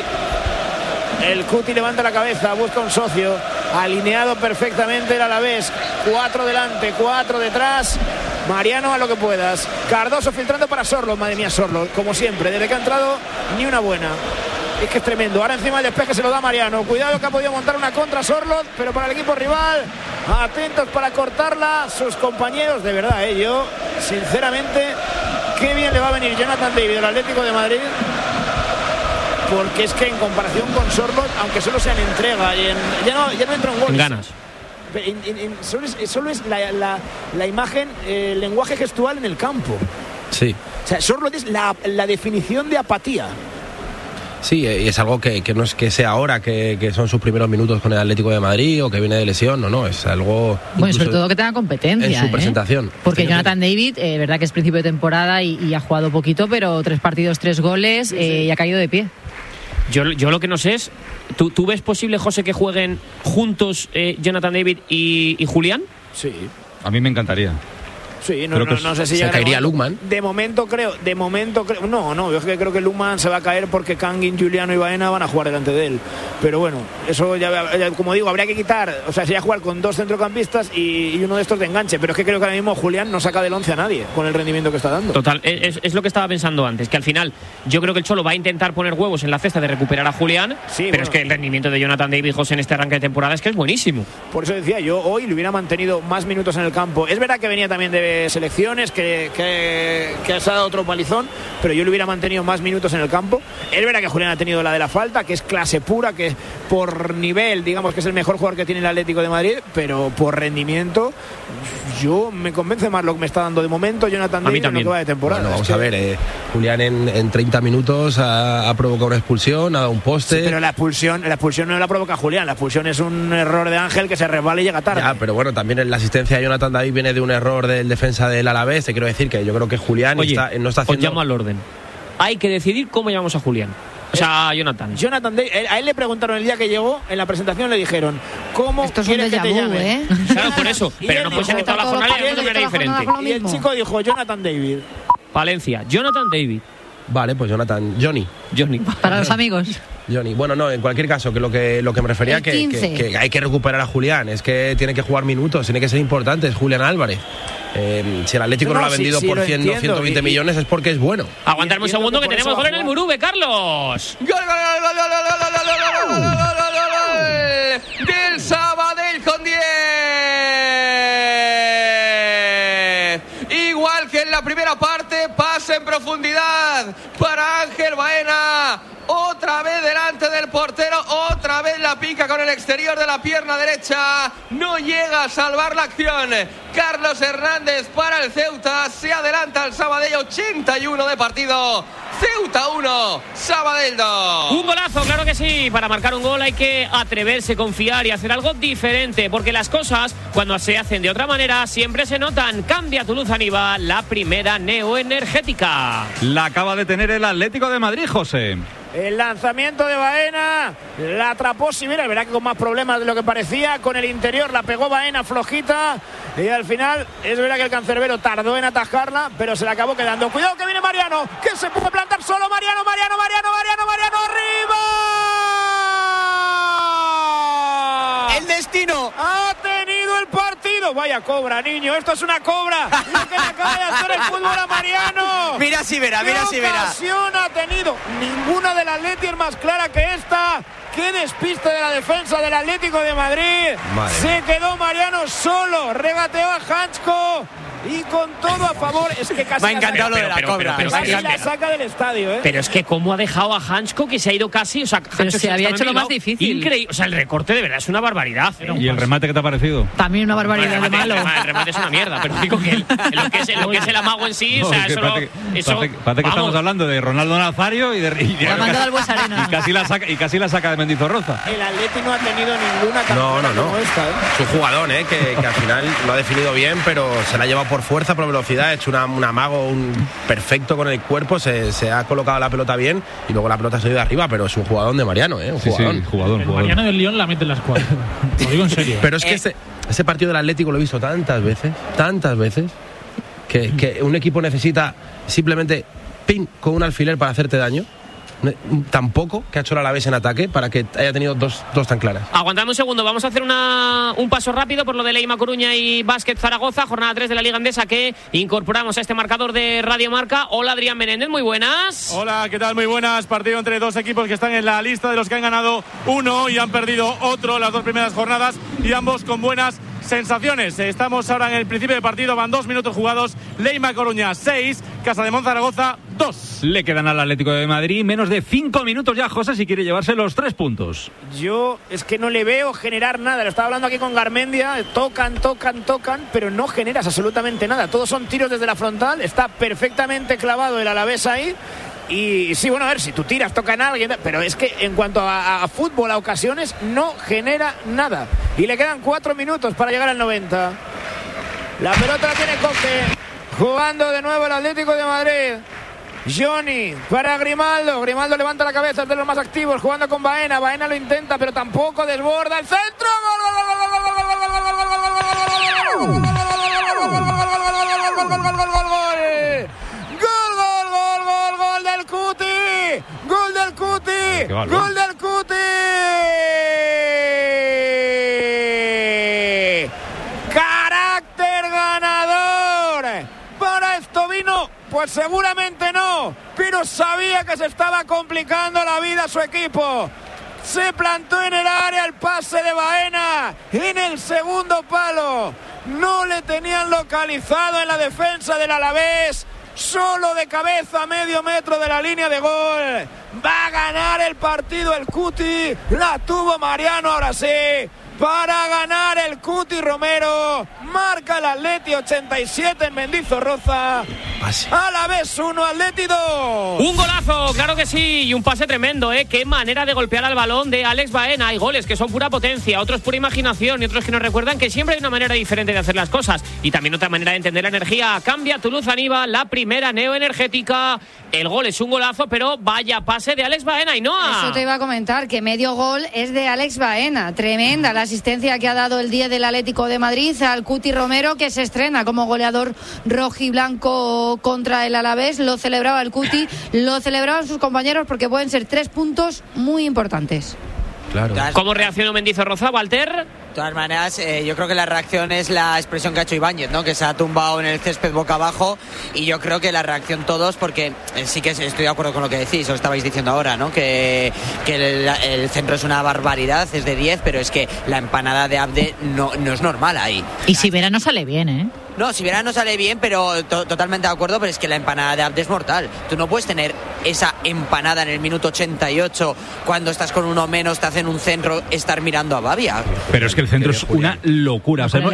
El Cuti levanta la cabeza, busca un socio, alineado perfectamente el Alavés, 4 delante, 4 detrás. Mariano, a lo que puedas. Cardoso filtrando para Sorlo, madre mía, Sorlo, como siempre, desde que ha entrado ni una buena. Es que es tremendo. Ahora encima el despeje se lo da Mariano. Cuidado que ha podido montar una contra Sorlot, pero para el equipo rival, atentos para cortarla sus compañeros. De verdad, yo, sinceramente, qué bien le va a venir Jonathan David del Atlético de Madrid. Porque es que en comparación con Sorlot, aunque solo sea en entrega, ya no entra en goles. Ganas. Solo es la imagen, el lenguaje gestual en el campo. Sí. O sea, Sorlot es la definición de apatía. Sí, y es algo que no es que sea ahora que son sus primeros minutos con el Atlético de Madrid o que viene de lesión, no, es algo... Bueno, sobre todo que tenga competencia. En su presentación. Porque Jonathan David, verdad que es principio de temporada y ha jugado poquito, pero 3 partidos, 3 goles, y ha caído de pie. Yo lo que no sé es, ¿tú ves posible, José, que jueguen juntos Jonathan David y Julián? Sí. A mí me encantaría. Sí, no sé si se caería Lukman. De momento creo. No, yo es que creo que Lukman se va a caer porque Kangin, Juliano y Baena van a jugar delante de él. Pero bueno, eso ya como digo, habría que quitar, o sea, sería jugar con 2 centrocampistas y uno de estos de enganche. Pero es que creo que ahora mismo Julián no saca del 11 a nadie con el rendimiento que está dando. Total, es lo que estaba pensando antes, que al final yo creo que el Cholo va a intentar poner huevos en la cesta de recuperar a Julián, sí, pero bueno, es que el rendimiento de Jonathan David, José, en este arranque de temporada es que es buenísimo. Por eso decía, yo hoy le hubiera mantenido más minutos en el campo. Es verdad que venía también de selecciones, que se ha dado otro palizón, pero yo le hubiera mantenido más minutos en el campo. Es verdad que Julián ha tenido la de la falta, que es clase pura, que por nivel, digamos que es el mejor jugador que tiene el Atlético de Madrid, pero por rendimiento, yo me convence más lo que me está dando de momento Jonathan David en lo que va de temporada. Bueno, vamos a ver, Julián en 30 minutos ha provocado una expulsión, ha dado un poste. Sí, pero la expulsión no la provoca Julián, la expulsión es un error de Ángel que se resbala y llega tarde. Ya, pero bueno, también la asistencia de Jonathan David viene de un error del defensa del Alavés. Te quiero decir que yo creo que Julián no está haciendo... Os llamo al orden. Hay que decidir cómo llamamos a Julián. O sea, a Jonathan David, a él le preguntaron el día que llegó, en la presentación le dijeron, ¿cómo quieres que te llame? Claro, por eso. Pero no puede ser que toda la jornada le diga diferente. Y el chico dijo, Jonathan David. Valencia, Jonathan David. Vale, pues Johnny. Para los amigos. Johnny. Bueno, no, en cualquier caso, que lo que me refería que hay que recuperar a Julián, es que tiene que jugar minutos, tiene que ser importante, es Julián Álvarez. Si el Atlético no lo ha vendido por 100 o 120 millones es porque es bueno. Aguantarme un segundo que tenemos gol en el Murube, Carlos. ¡Gol! Del Sabadell con 10. Igual que en la primera parte, pase en profundidad para Ángel Baena. Otra vez delante del portero, otra vez la pica con el exterior de la pierna derecha. No llega a salvar la acción. Carlos Hernández para el Ceuta. Se adelanta el Sabadell, 81 de partido. Ceuta 1, Sabadell 2. Un golazo, claro que sí. Para marcar un gol hay que atreverse, confiar y hacer algo diferente, porque las cosas, cuando se hacen de otra manera, siempre se notan. Cambia tu luz Aniva, la primera neoenergética. La acaba de tener el Atlético de Madrid, José. El lanzamiento de Baena, la atrapó Sivera, verá que con más problemas de lo que parecía, con el interior la pegó Baena flojita y al final es verdad que el cancerbero tardó en atajarla, pero se la acabó quedando. Cuidado que viene Mariano, que se puede plantar solo Mariano, arriba. El destino. Ha tenido el partido. Vaya cobra, niño, esto es una cobra. Lo que le acaba de hacer el fútbol a Mariano. Mira si verá. ¿Qué ocasión ha tenido? Ninguna del Atleti es más clara que esta. Qué despiste de la defensa del Atlético de Madrid. Se quedó Mariano solo. Regateó a Hansko. Y con todo a favor, es que casi me ha encantado lo de la cobra. Casi la saca del estadio, ¿eh? Pero es que cómo ha dejado a Hansko, que se ha ido casi, o sea, pero se había hecho lo más difícil. Increíble, o sea, el recorte de verdad es una barbaridad. ¿Y el remate qué te ha parecido? También una barbaridad de malo. El remate es una mierda, pero digo que lo que es el amago en sí, o sea, parece que estamos hablando de Ronaldo Nazario y la mandó al Buesarena. y casi la saca de Mendizorroza. El Atleti no ha tenido ninguna campaña como esta, ¿eh? Es un jugador, que al final lo ha definido bien, pero se la ha llevado por fuerza, por velocidad, ha hecho un amago perfecto con el cuerpo, se ha colocado la pelota bien y luego la pelota se ha ido arriba, pero es un jugador de Mariano, un jugador. Sí, jugador. Mariano del Lyon la mete en la escuadra. Lo digo en serio. Pero es que ese partido del Atlético lo he visto tantas veces, que un equipo necesita simplemente con un alfiler para hacerte daño. Tampoco que ha hecho el Alavés en ataque para que haya tenido dos tan claras. Aguantadme un segundo, vamos a hacer un paso rápido por lo de Leima Coruña y Básquet Zaragoza, jornada 3 de la Liga Endesa, que incorporamos a este marcador de Radio Marca. Hola, Adrián Menéndez, muy buenas. Hola, ¿qué tal? Muy buenas. Partido entre dos equipos que están en la lista de los que han ganado uno y han perdido otro las dos primeras jornadas, y ambos con buenas sensaciones. Estamos ahora en el principio del partido, van 2 minutos jugados. Leima Coruña 6, Casademont Zaragoza 2. Le quedan al Atlético de Madrid menos de 5 minutos ya, José, si quiere llevarse los 3 puntos. Yo es que no le veo generar nada. Lo estaba hablando aquí con Garmendia. Tocan, pero no generas absolutamente nada. Todos son tiros desde la frontal. Está perfectamente clavado el Alavés ahí. Y sí, bueno, a ver, si tú tiras, tocan a alguien, pero es que en cuanto a fútbol, a ocasiones, no genera nada. Y le quedan 4 minutos para llegar al 90. La pelota la tiene Coque, jugando de nuevo el Atlético de Madrid. Johnny para Grimaldo. Grimaldo levanta la cabeza, es de los más activos, jugando con Baena. Baena lo intenta, pero tampoco desborda. ¡El centro! ¡Gol del Cuti! ¡Carácter ganador! ¿Para esto vino? Pues seguramente no, pero sabía que se estaba complicando la vida a su equipo. Se plantó en el área, el pase de Baena en el segundo palo. No le tenían localizado en la defensa del Alavés. Solo de cabeza a medio metro de la línea de gol. Va a ganar el partido el Cuti. La tuvo Mariano, ahora sí. Para ganar el Cuti Romero. Marca el Atleti 87 en Mendizorroza. Alavés 1, Atleti 2. Un golazo, claro que sí. Y un pase tremendo, ¿eh? Qué manera de golpear al balón de Alex Baena. Hay goles que son pura potencia, otros pura imaginación y otros que nos recuerdan que siempre hay una manera diferente de hacer las cosas. Y también otra manera de entender la energía. Cambia tu luz Aniva, la primera neoenergética. El gol es un golazo, pero vaya pase de Alex Baena, Ainhoa. Eso te iba a comentar, que medio gol es de Alex Baena. Tremenda la asistencia que ha dado el 10 del Atlético de Madrid al Cuti Romero, que se estrena como goleador rojiblanco ganado contra el Alavés, lo celebraba el Cuti, lo celebraban sus compañeros, porque pueden ser 3 puntos muy importantes. Claro. ¿Cómo reaccionó Mendizorroza, Walter? De todas maneras, yo creo que la reacción es la expresión que ha hecho Ibáñez, ¿no? Que se ha tumbado en el césped boca abajo, y yo creo que la reacción todos, porque sí que estoy de acuerdo con lo que decís, lo estabais diciendo ahora, ¿no? Que el centro es una barbaridad, es de 10, pero es que la empanada de Abde no es normal ahí. Y Sivera no sale bien, ¿eh? No, Sivera no sale bien, pero totalmente de acuerdo, pero es que la empanada de Abde es mortal. Tú no puedes tener esa empanada en el minuto 88 cuando estás con uno menos, te hacen un centro, estar mirando a Babia. Pero es que el centro es una locura. O sea,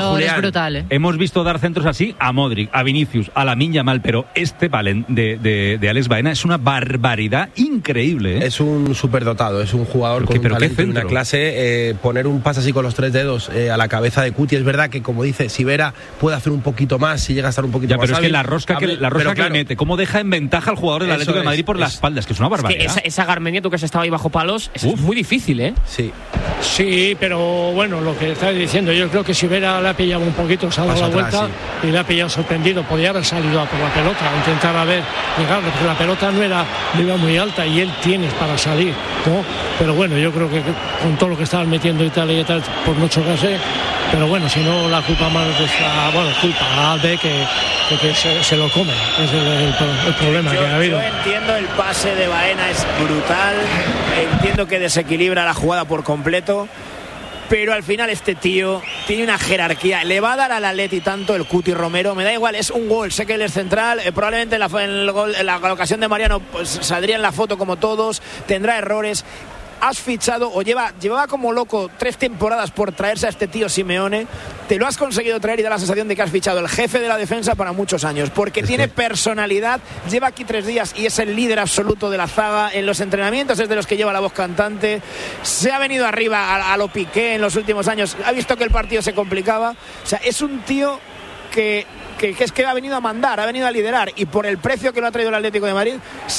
hemos visto dar centros así a Modric, a Vinicius, a Lamine Yamal, pero este Valen de Alex Baena es una barbaridad increíble, ¿eh? Es un superdotado, es un jugador con un talento y una clase. Poner un pase así con los 3 dedos a la cabeza de Cuti, es verdad que, como dice Sivera, puede hacer un poquito más si llega a estar un poquito más. Pero es que la rosca que le mete, cómo deja en ventaja al jugador del Atlético de Madrid por la espalda, es que es una barbaridad. Es que esa Garmendia, tú que has estado ahí bajo palos, es muy difícil, ¿eh? Sí, pero bueno, lo que estáis diciendo, yo creo que Sivera le ha pillado un poquito, se ha dado la vuelta y le ha pillado sorprendido. Podía haber salido a por la pelota, a intentar llegarle, porque la pelota no iba muy alta y él tiene para salir, ¿no? Pero bueno, yo creo que con todo lo que estaban metiendo y tal, por no chocarse, pero bueno, si no, la culpa más culpa de que se lo come, es el problema que ha habido. Yo entiendo el pase de Baena, es brutal, entiendo que desequilibra la jugada por completo, pero al final este tío tiene una jerarquía, le va a dar al Atleti tanto el Cuti Romero, me da igual, es un gol, sé que él es central, probablemente en la ocasión de Mariano pues saldría en la foto como todos, tendrá errores. Has fichado, o llevaba como loco 3 temporadas por traerse a este tío Simeone, te lo has conseguido traer y da la sensación de que has fichado el jefe de la defensa para muchos años, porque tiene personalidad, lleva aquí 3 días y es el líder absoluto de la zaga, en los entrenamientos es de los que lleva la voz cantante, se ha venido arriba a lo Piqué en los últimos años, ha visto que el partido se complicaba, o sea, es un tío que es que ha venido a mandar, ha venido a liderar, y por el precio que lo ha traído el Atlético de Madrid,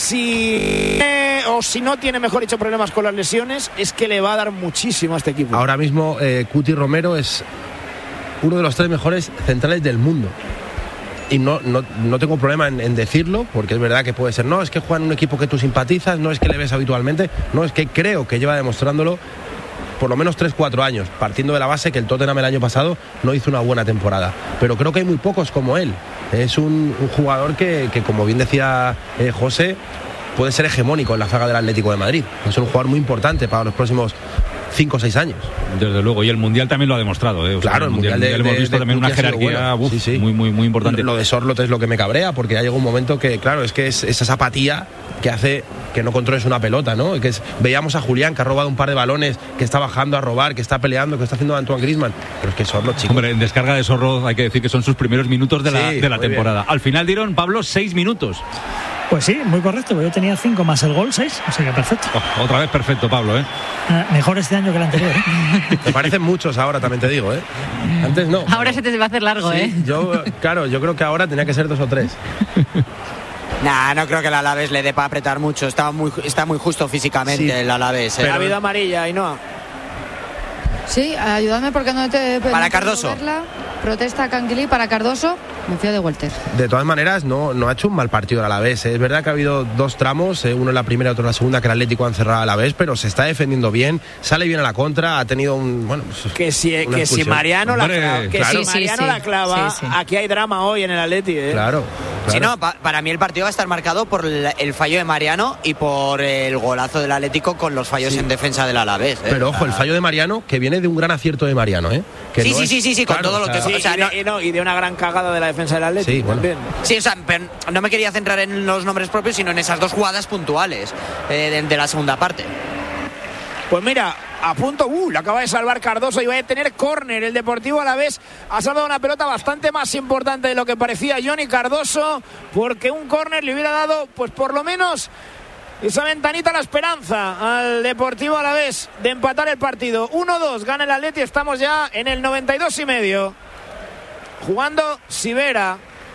si no tiene, mejor dicho, problemas con las lesiones, es que le va a dar muchísimo a este equipo. Ahora mismo Cuti Romero es uno de los 3 mejores centrales del mundo. Y no tengo problema en decirlo, porque es verdad que puede ser, no, es que juega en un equipo que tú simpatizas, no es que le ves habitualmente, no, es que creo que lleva demostrándolo por lo menos 3-4 años, partiendo de la base que el Tottenham el año pasado no hizo una buena temporada, pero creo que hay muy pocos como él. Es un jugador que como bien decía José, puede ser hegemónico en la zaga del Atlético de Madrid. Es un jugador muy importante para los próximos 5 o 6 años. Desde luego, y el Mundial también lo ha demostrado, ¿eh? Claro, el Mundial hemos visto también una jerarquía muy importante. Lo de Sorloth es lo que me cabrea, porque ya llegó un momento que, claro, es que es esa apatía que hace que no controles una pelota, ¿no? Veíamos a Julián, que ha robado un par de balones, que está bajando a robar, que está peleando, que está haciendo Antoine Griezmann, pero es que Sorloth, chico. Hombre, en descarga de Sorloth hay que decir que son sus primeros minutos de la temporada. Al final dieron, Pablo, 6 minutos. Pues sí, muy correcto. Yo tenía 5 más el gol, 6. O sea que perfecto. Otra vez perfecto, Pablo, ¿eh? Mejor este año que el anterior, ¿eh? Me parecen muchos ahora, también te digo, ¿eh? Antes no. Ahora se te va a hacer largo, sí, ¿eh? Yo creo que ahora tenía que ser 2 o 3. No creo que el Alavés le dé para apretar mucho. Está muy justo físicamente el Alavés. Pero ha habido amarilla, Ainhoa. Sí, ayúdame porque no te... Para Cardoso. Protesta Canguilí para Cardoso. Me fío de Walter. De todas maneras, no ha hecho un mal partido el Alavés. Es verdad que ha habido 2 tramos, uno en la primera y otro en la segunda, que el Atlético han cerrado al Alavés, pero se está defendiendo bien, sale bien a la contra, ha tenido un... Bueno, que si Mariano la clava, sí. Aquí hay drama hoy en el Atleti, ¿eh? Claro. Sí, no, para mí el partido va a estar marcado por el fallo de Mariano y por el golazo del Atlético con los fallos en defensa del Alavés. Pero ojo, el fallo de Mariano, que viene de un gran acierto de Mariano, ¿eh? Que sí, con todo lo que... y de una gran cagada de la defensa del Atlético. Sí, bueno. Sí, o sea, pero no me quería centrar en los nombres propios, sino en esas 2 jugadas puntuales de la segunda parte. Pues mira, a punto, la acaba de salvar Cardoso y va a tener córner. El Deportivo Alavés ha salvado una pelota bastante más importante de lo que parecía Johnny Cardoso, porque un córner le hubiera dado, pues por lo menos, esa ventanita a la esperanza al Deportivo Alavés de empatar el partido. 1-2, gana el Atleti, estamos ya en el 92,5. Jugando Sivera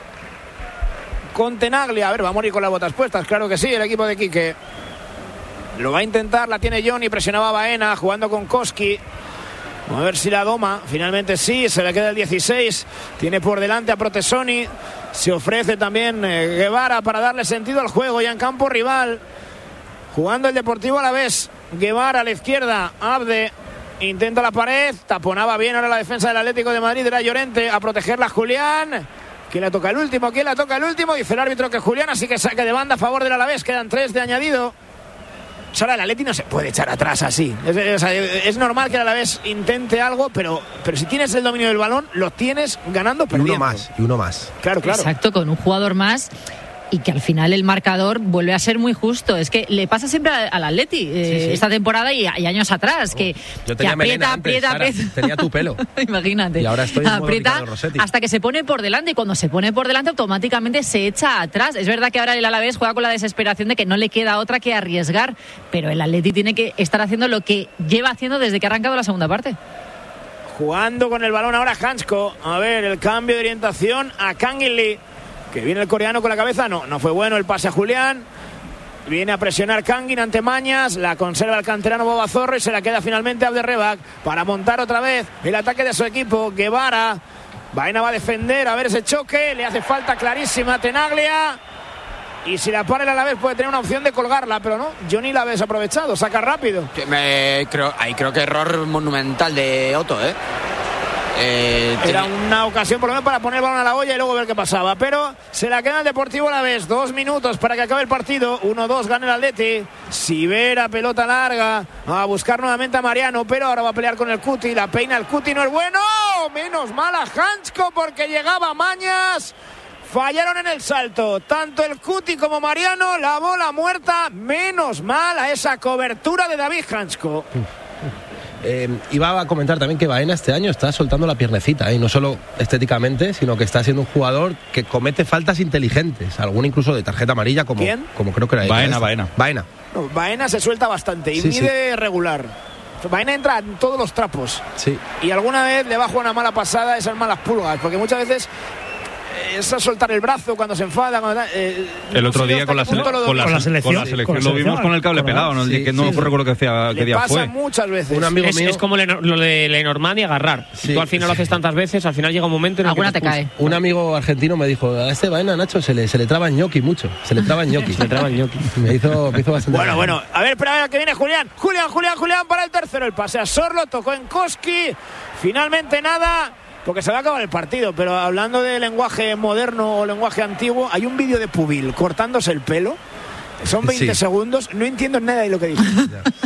con Tenaglia. A ver, va a morir con las botas puestas, claro que sí, el equipo de Quique. Lo va a intentar, la tiene Johnny, presionaba a Baena, jugando con Koski. A ver si la doma. Finalmente sí, se le queda el 16. Tiene por delante a Protesoni. Se ofrece también Guevara para darle sentido al juego ya en campo rival. Jugando el Deportivo Alavés. Guevara a la izquierda. Abde intenta la pared. Taponaba bien ahora la defensa del Atlético de Madrid. Era Llorente a protegerla Julián. ¿Quién la toca el último? ¿Quién la toca el último? Dice el árbitro que Julián, así que saque de banda a favor del Alavés. Quedan 3 de añadido. Ahora el Atleti no se puede echar atrás así. Es normal que el Alavés intente algo, pero si tienes el dominio del balón, lo tienes ganando perdiendo. Y uno más. Claro. Exacto, con un jugador más. Y que al final el marcador vuelve a ser muy justo. Es que le pasa siempre al Atleti esta temporada y años atrás. Que aprieta. Tenía tu pelo. Imagínate. Y ahora estoy aprieta hasta que se pone por delante. Y cuando se pone por delante, automáticamente se echa atrás. Es verdad que ahora el Alavés juega con la desesperación de que no le queda otra que arriesgar. Pero el Atleti tiene que estar haciendo lo que lleva haciendo desde que ha arrancado la segunda parte. Jugando con el balón ahora Hansko. A ver, el cambio de orientación a Kangin. Que viene el coreano con la cabeza, no fue bueno el pase a Julián. Viene a presionar Kangin ante Mañas, la conserva el canterano Bobazorro y se la queda finalmente Abderrebak para montar otra vez el ataque de su equipo. Guevara, Baena va a defender, a ver ese choque, le hace falta clarísima a Tenaglia. Y si la para el Alavés puede tener una opción de colgarla, pero no, Johnny la habéis aprovechado, saca rápido. Creo que error monumental de Otto, Era una ocasión por lo menos para poner el balón a la olla y luego ver qué pasaba, pero se la queda el Deportivo Alavés. 2 minutos para que acabe el partido. 1-2 gana el Atleti. Sivera, pelota larga a buscar nuevamente a Mariano, pero ahora va a pelear con el Cuti. La peina el Cuti, no es bueno. Menos mal a Hansko porque llegaba Mañas. Fallaron en el salto tanto el Cuti como Mariano. La bola muerta. Menos mal a esa cobertura de David Hansko. Iba a comentar también que Baena este año está soltando la piernecita, y no solo estéticamente, sino que está siendo un jugador que comete faltas inteligentes, alguna incluso de tarjeta amarilla, como creo que era Baena. No, Baena se suelta bastante y mide regular. Baena entra en todos los trapos. Sí. Y alguna vez le baja una mala pasada esas malas pulgas, porque muchas veces es a soltar el brazo cuando se enfada. El otro día con la selección lo vimos con el cable pelado, ¿no? Que no recuerdo qué día pasa fue. Muchas veces. Un amigo mío, es como lo de Lenormand y agarrar. Si tú al final lo haces tantas veces, al final llega un momento en el alguna que te cae. Un amigo argentino me dijo: a este Baena, Nacho, se le traba el ñoqui mucho. Se le traba el ñoqui. Me hizo bastante. Bueno. A ver, espera, que viene Julián para el tercero. El pase a Sorlo, tocó en Koski. Finalmente nada, porque se va a acabar el partido. Pero hablando de lenguaje moderno o lenguaje antiguo, hay un vídeo de Pubil cortándose el pelo. Son 20 segundos. No entiendo nada de lo que dice.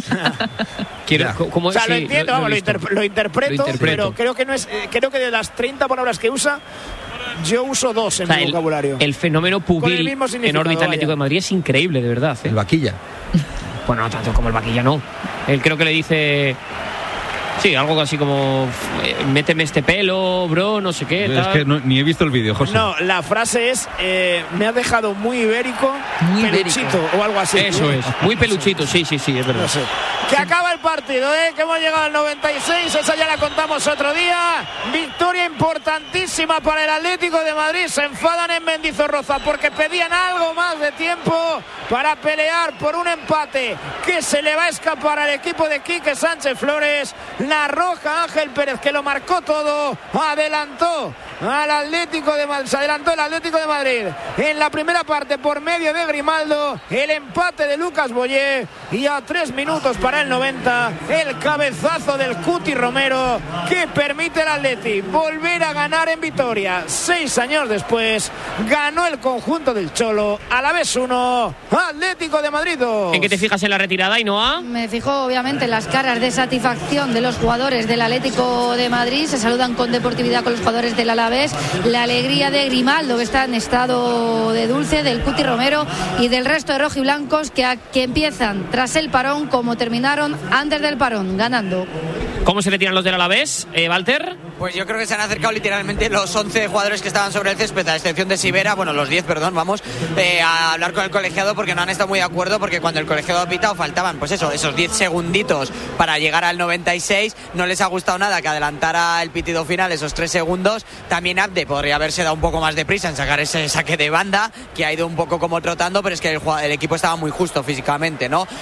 Lo entiendo, lo interpreto, pero creo que no es. Creo que de las 30 palabras que usa, yo uso 2 en mi vocabulario. El fenómeno Pubil en órbita Atlético de Madrid es increíble, de verdad. El vaquilla. Bueno, no tanto como el vaquilla, no. Él creo que le dice... Sí, algo así como méteme este pelo, bro, no sé qué. Es que ni he visto el vídeo, José. No, la frase es me has dejado muy ibérico, peluchito o algo así. Eso es, muy peluchito, sí, es verdad. No sé. Que acaba el partido, que hemos llegado al 96, esa ya la contamos otro día. Victoria importantísima para el Atlético de Madrid. Se enfadan en Mendizorroza porque pedían algo más de tiempo para pelear por un empate que se le va a escapar al equipo de Quique Sánchez Flores. La roja Ángel Pérez, que lo marcó todo, adelantó al Atlético de Madrid, se adelantó el Atlético de Madrid en la primera parte por medio de Grimaldo. El empate de Lucas Boyé y a 3 minutos para el 90 el cabezazo del Cuti Romero que permite al Atleti volver a ganar en Vitoria. 6 años después ganó el conjunto del Cholo. Alavés 1, Atlético de Madrid 2. ¿En qué te fijas en la retirada, Ainhoa? Me fijo obviamente en las caras de satisfacción de los jugadores del Atlético de Madrid. Se saludan con deportividad con los jugadores del Alavés. La alegría de Grimaldo, que está en estado de dulce, del Cuti Romero y del resto de rojiblancos que empiezan tras el parón como terminaron antes del parón, ganando. ¿Cómo se retiran los del Alavés, Walter? Pues yo creo que se han acercado literalmente los 11 jugadores que estaban sobre el césped, a excepción de Sivera, bueno, los 10, perdón, a hablar con el colegiado porque no han estado muy de acuerdo, porque cuando el colegiado ha pitado faltaban, pues eso, esos 10 segunditos para llegar al 96, no les ha gustado nada que adelantara el pitido final esos 3 segundos. También Abde podría haberse dado un poco más de prisa en sacar ese saque de banda, que ha ido un poco como trotando, pero es que el equipo estaba muy justo físicamente, ¿no?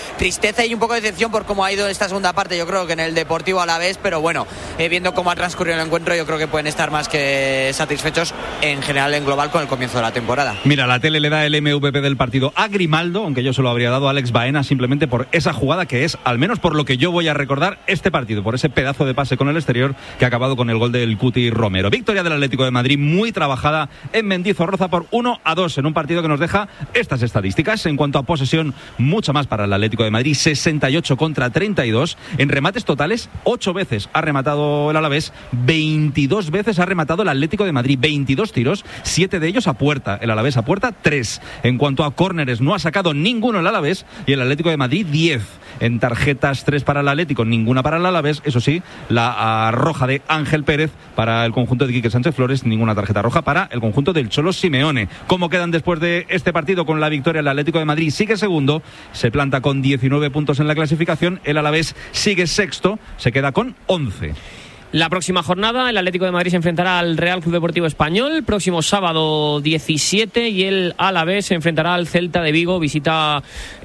tristeza y un poco de decepción por cómo ha ido esta segunda parte, yo creo que en el Deportivo Alavés, pero bueno, viendo cómo ha transcurrido el encuentro, yo creo que pueden estar más que satisfechos en general, en global, con el comienzo de la temporada. Mira, la tele le da el MVP del partido a Grimaldo, aunque yo se lo habría dado a Alex Baena, simplemente por esa jugada que es, al menos por lo que yo voy a recordar este partido, por ese pedazo de pase con el exterior que ha acabado con el gol del Cuti Romero. Victoria del Atlético de Madrid, muy trabajada en Mendizorroza por 1-2 en un partido que nos deja estas estadísticas. En cuanto a posesión, mucha más para el Atlético de Madrid, 68 contra 32. En remates totales, 8 veces ha rematado el Alavés, 22 veces ha rematado el Atlético de Madrid, 22 tiros, 7 de ellos a puerta, el Alavés a puerta 3. En cuanto a córneres, no ha sacado ninguno el Alavés y el Atlético de Madrid 10. En tarjetas, 3 para el Atlético, ninguna para el Alavés. Eso sí, la roja de Ángel Pérez para el conjunto de Quique Sánchez Flores, ninguna tarjeta roja para el conjunto del Cholo Simeone. ¿Cómo quedan después de este partido? Con la victoria, el Atlético de Madrid sigue segundo, se planta con 19 puntos en la clasificación, el Alavés sigue sexto, se queda con 11. La próxima jornada, el Atlético de Madrid se enfrentará al Real Club Deportivo Español, próximo sábado 17, y el Alavés se enfrentará al Celta de Vigo, visita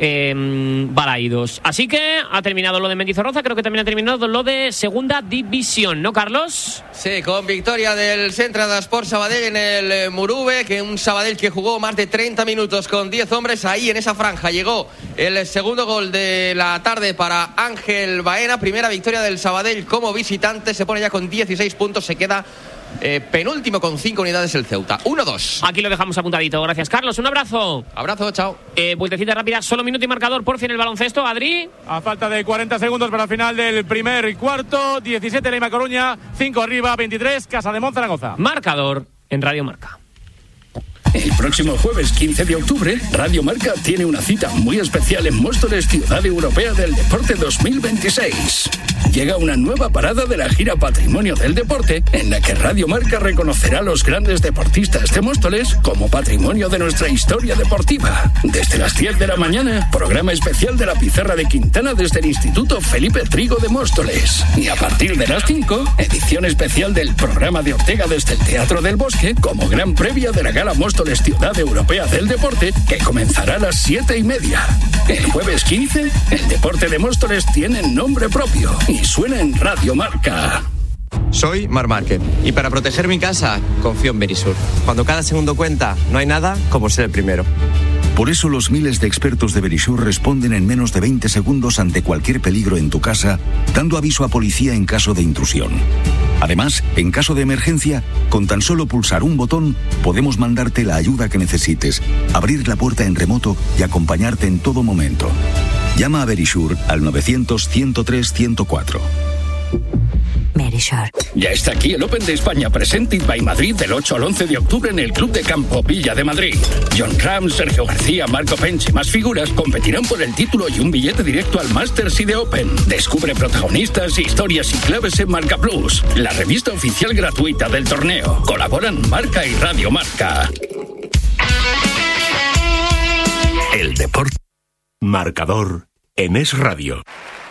Balaidos. Así que ha terminado lo de Mendizorroza, creo que también ha terminado lo de Segunda División, ¿no, Carlos? Sí, con victoria del Centre d'Esport Sabadell en el Murube, que un Sabadell que jugó más de 30 minutos con 10 hombres. Ahí en esa franja llegó el segundo gol de la tarde para Ángel Baena, primera victoria del Sabadell como visitante, se pone ya con 16 puntos, se queda penúltimo con 5 unidades el Ceuta. 1-2. Aquí lo dejamos apuntadito. Gracias, Carlos. Un abrazo. Abrazo, chao. Vueltecita rápida, solo minuto y marcador por fin el baloncesto. Adri. A falta de 40 segundos para el final del primer cuarto. 17 Leima Coruña, 5 arriba, 23 Casa de Zaragoza. Marcador en Radio Marca. El próximo jueves 15 de octubre, Radio Marca tiene una cita muy especial en Móstoles, Ciudad Europea del Deporte 2026. Llega una nueva parada de la gira Patrimonio del Deporte, en la que Radio Marca reconocerá a los grandes deportistas de Móstoles como patrimonio de nuestra historia deportiva. Desde las 10 de la mañana, programa especial de la Pizarra de Quintana desde el Instituto Felipe Trigo de Móstoles. Y a partir de las 5, edición especial del programa de Ortega desde el Teatro del Bosque, como gran previa de la Gala Móstoles Ciudad Europea del Deporte, que comenzará a las 7:30. El jueves 15, el deporte de Móstoles tiene nombre propio y suena en Radio Marca. Soy Marc Márquez y para proteger mi casa confío en Verisur. Cuando cada segundo cuenta, no hay nada como ser el primero. Por eso los miles de expertos de Verisur responden en menos de 20 segundos ante cualquier peligro en tu casa, dando aviso a policía en caso de intrusión. Además, en caso de emergencia, con tan solo pulsar un botón, podemos mandarte la ayuda que necesites, abrir la puerta en remoto y acompañarte en todo momento. Llama a Verisur al 900-103-104. Verisur. Ya está aquí el Open de España Presented by Madrid del 8 al 11 de octubre en el Club de Campo Villa de Madrid. John Ram, Sergio García, Marco Pence y más figuras competirán por el título y un billete directo al Masters y de Open. Descubre protagonistas, historias y claves en Marca Plus, la revista oficial gratuita del torneo. Colaboran Marca y Radio Marca. El deporte. Marcador en Es Radio.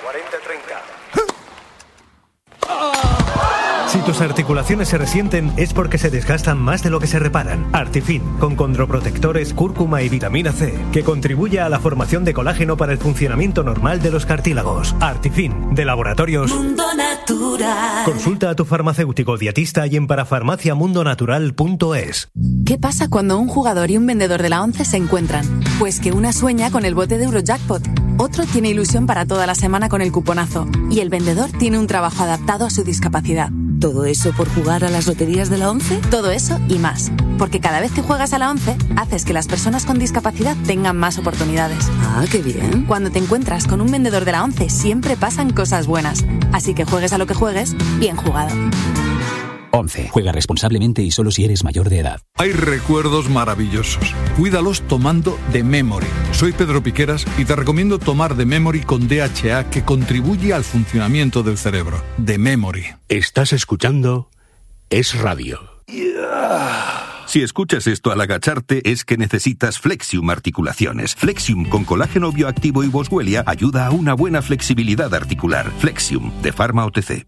Si tus articulaciones se resienten es porque se desgastan más de lo que se reparan. Artifin, con condroprotectores, cúrcuma y vitamina C, que contribuye a la formación de colágeno para el funcionamiento normal de los cartílagos. Artifin, de Laboratorios Mundo Natural. Consulta a tu farmacéutico dietista y en parafarmaciamundonatural.es. ¿Qué pasa cuando un jugador y un vendedor de la ONCE se encuentran? Pues que una sueña con el bote de Eurojackpot, otro tiene ilusión para toda la semana con el cuponazo y el vendedor tiene un trabajo adaptado a su discapacidad. ¿Todo eso por jugar a las loterías de la ONCE? Todo eso y más. Porque cada vez que juegas a la ONCE, haces que las personas con discapacidad tengan más oportunidades. Ah, qué bien. Cuando te encuentras con un vendedor de la ONCE, siempre pasan cosas buenas. Así que juegues a lo que juegues, bien jugado. 11. Juega responsablemente y solo si eres mayor de edad. Hay recuerdos maravillosos. Cuídalos tomando The Memory. Soy Pedro Piqueras y te recomiendo tomar The Memory con DHA, que contribuye al funcionamiento del cerebro. The Memory. Estás escuchando Es Radio. Si escuchas esto al agacharte es que necesitas Flexium Articulaciones. Flexium con colágeno bioactivo y boswellia ayuda a una buena flexibilidad articular. Flexium, de Pharma OTC.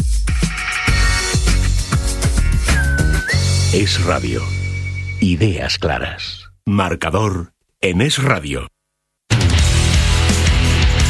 Es Radio. Ideas claras. Marcador en Es Radio.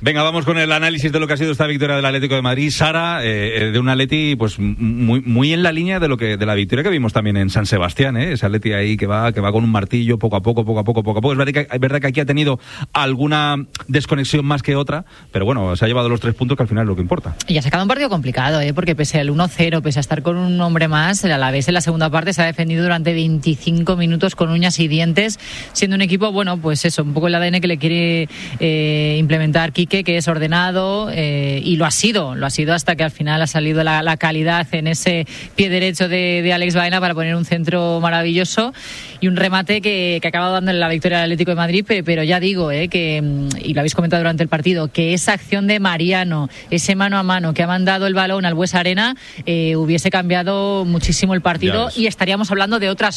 Venga, vamos con el análisis de lo que ha sido esta victoria del Atlético de Madrid. Sara, de un Atleti pues muy en la línea de la victoria que vimos también en San Sebastián, ese Atleti ahí que va con un martillo poco a poco. Es verdad que aquí ha tenido alguna desconexión más que otra, pero bueno, se ha llevado los 3 puntos, que al final es lo que importa. Y ha sacado un partido complicado, porque pese al 1-0, pese a estar con un hombre más, el Alavés en la segunda parte se ha defendido durante 25 minutos con uñas y dientes, siendo un equipo, bueno, pues eso, un poco el ADN que le quiere implementar Quique, que es ordenado, y lo ha sido hasta que al final ha salido la calidad en ese pie derecho de Alex Baena para poner un centro maravilloso y un remate que ha acabado dándole la victoria al Atlético de Madrid, pero ya digo, que, y lo habéis comentado durante el partido, que esa acción de Mariano, ese mano a mano que ha mandado el balón al Buesa Arena, hubiese cambiado muchísimo el partido y estaríamos hablando de otras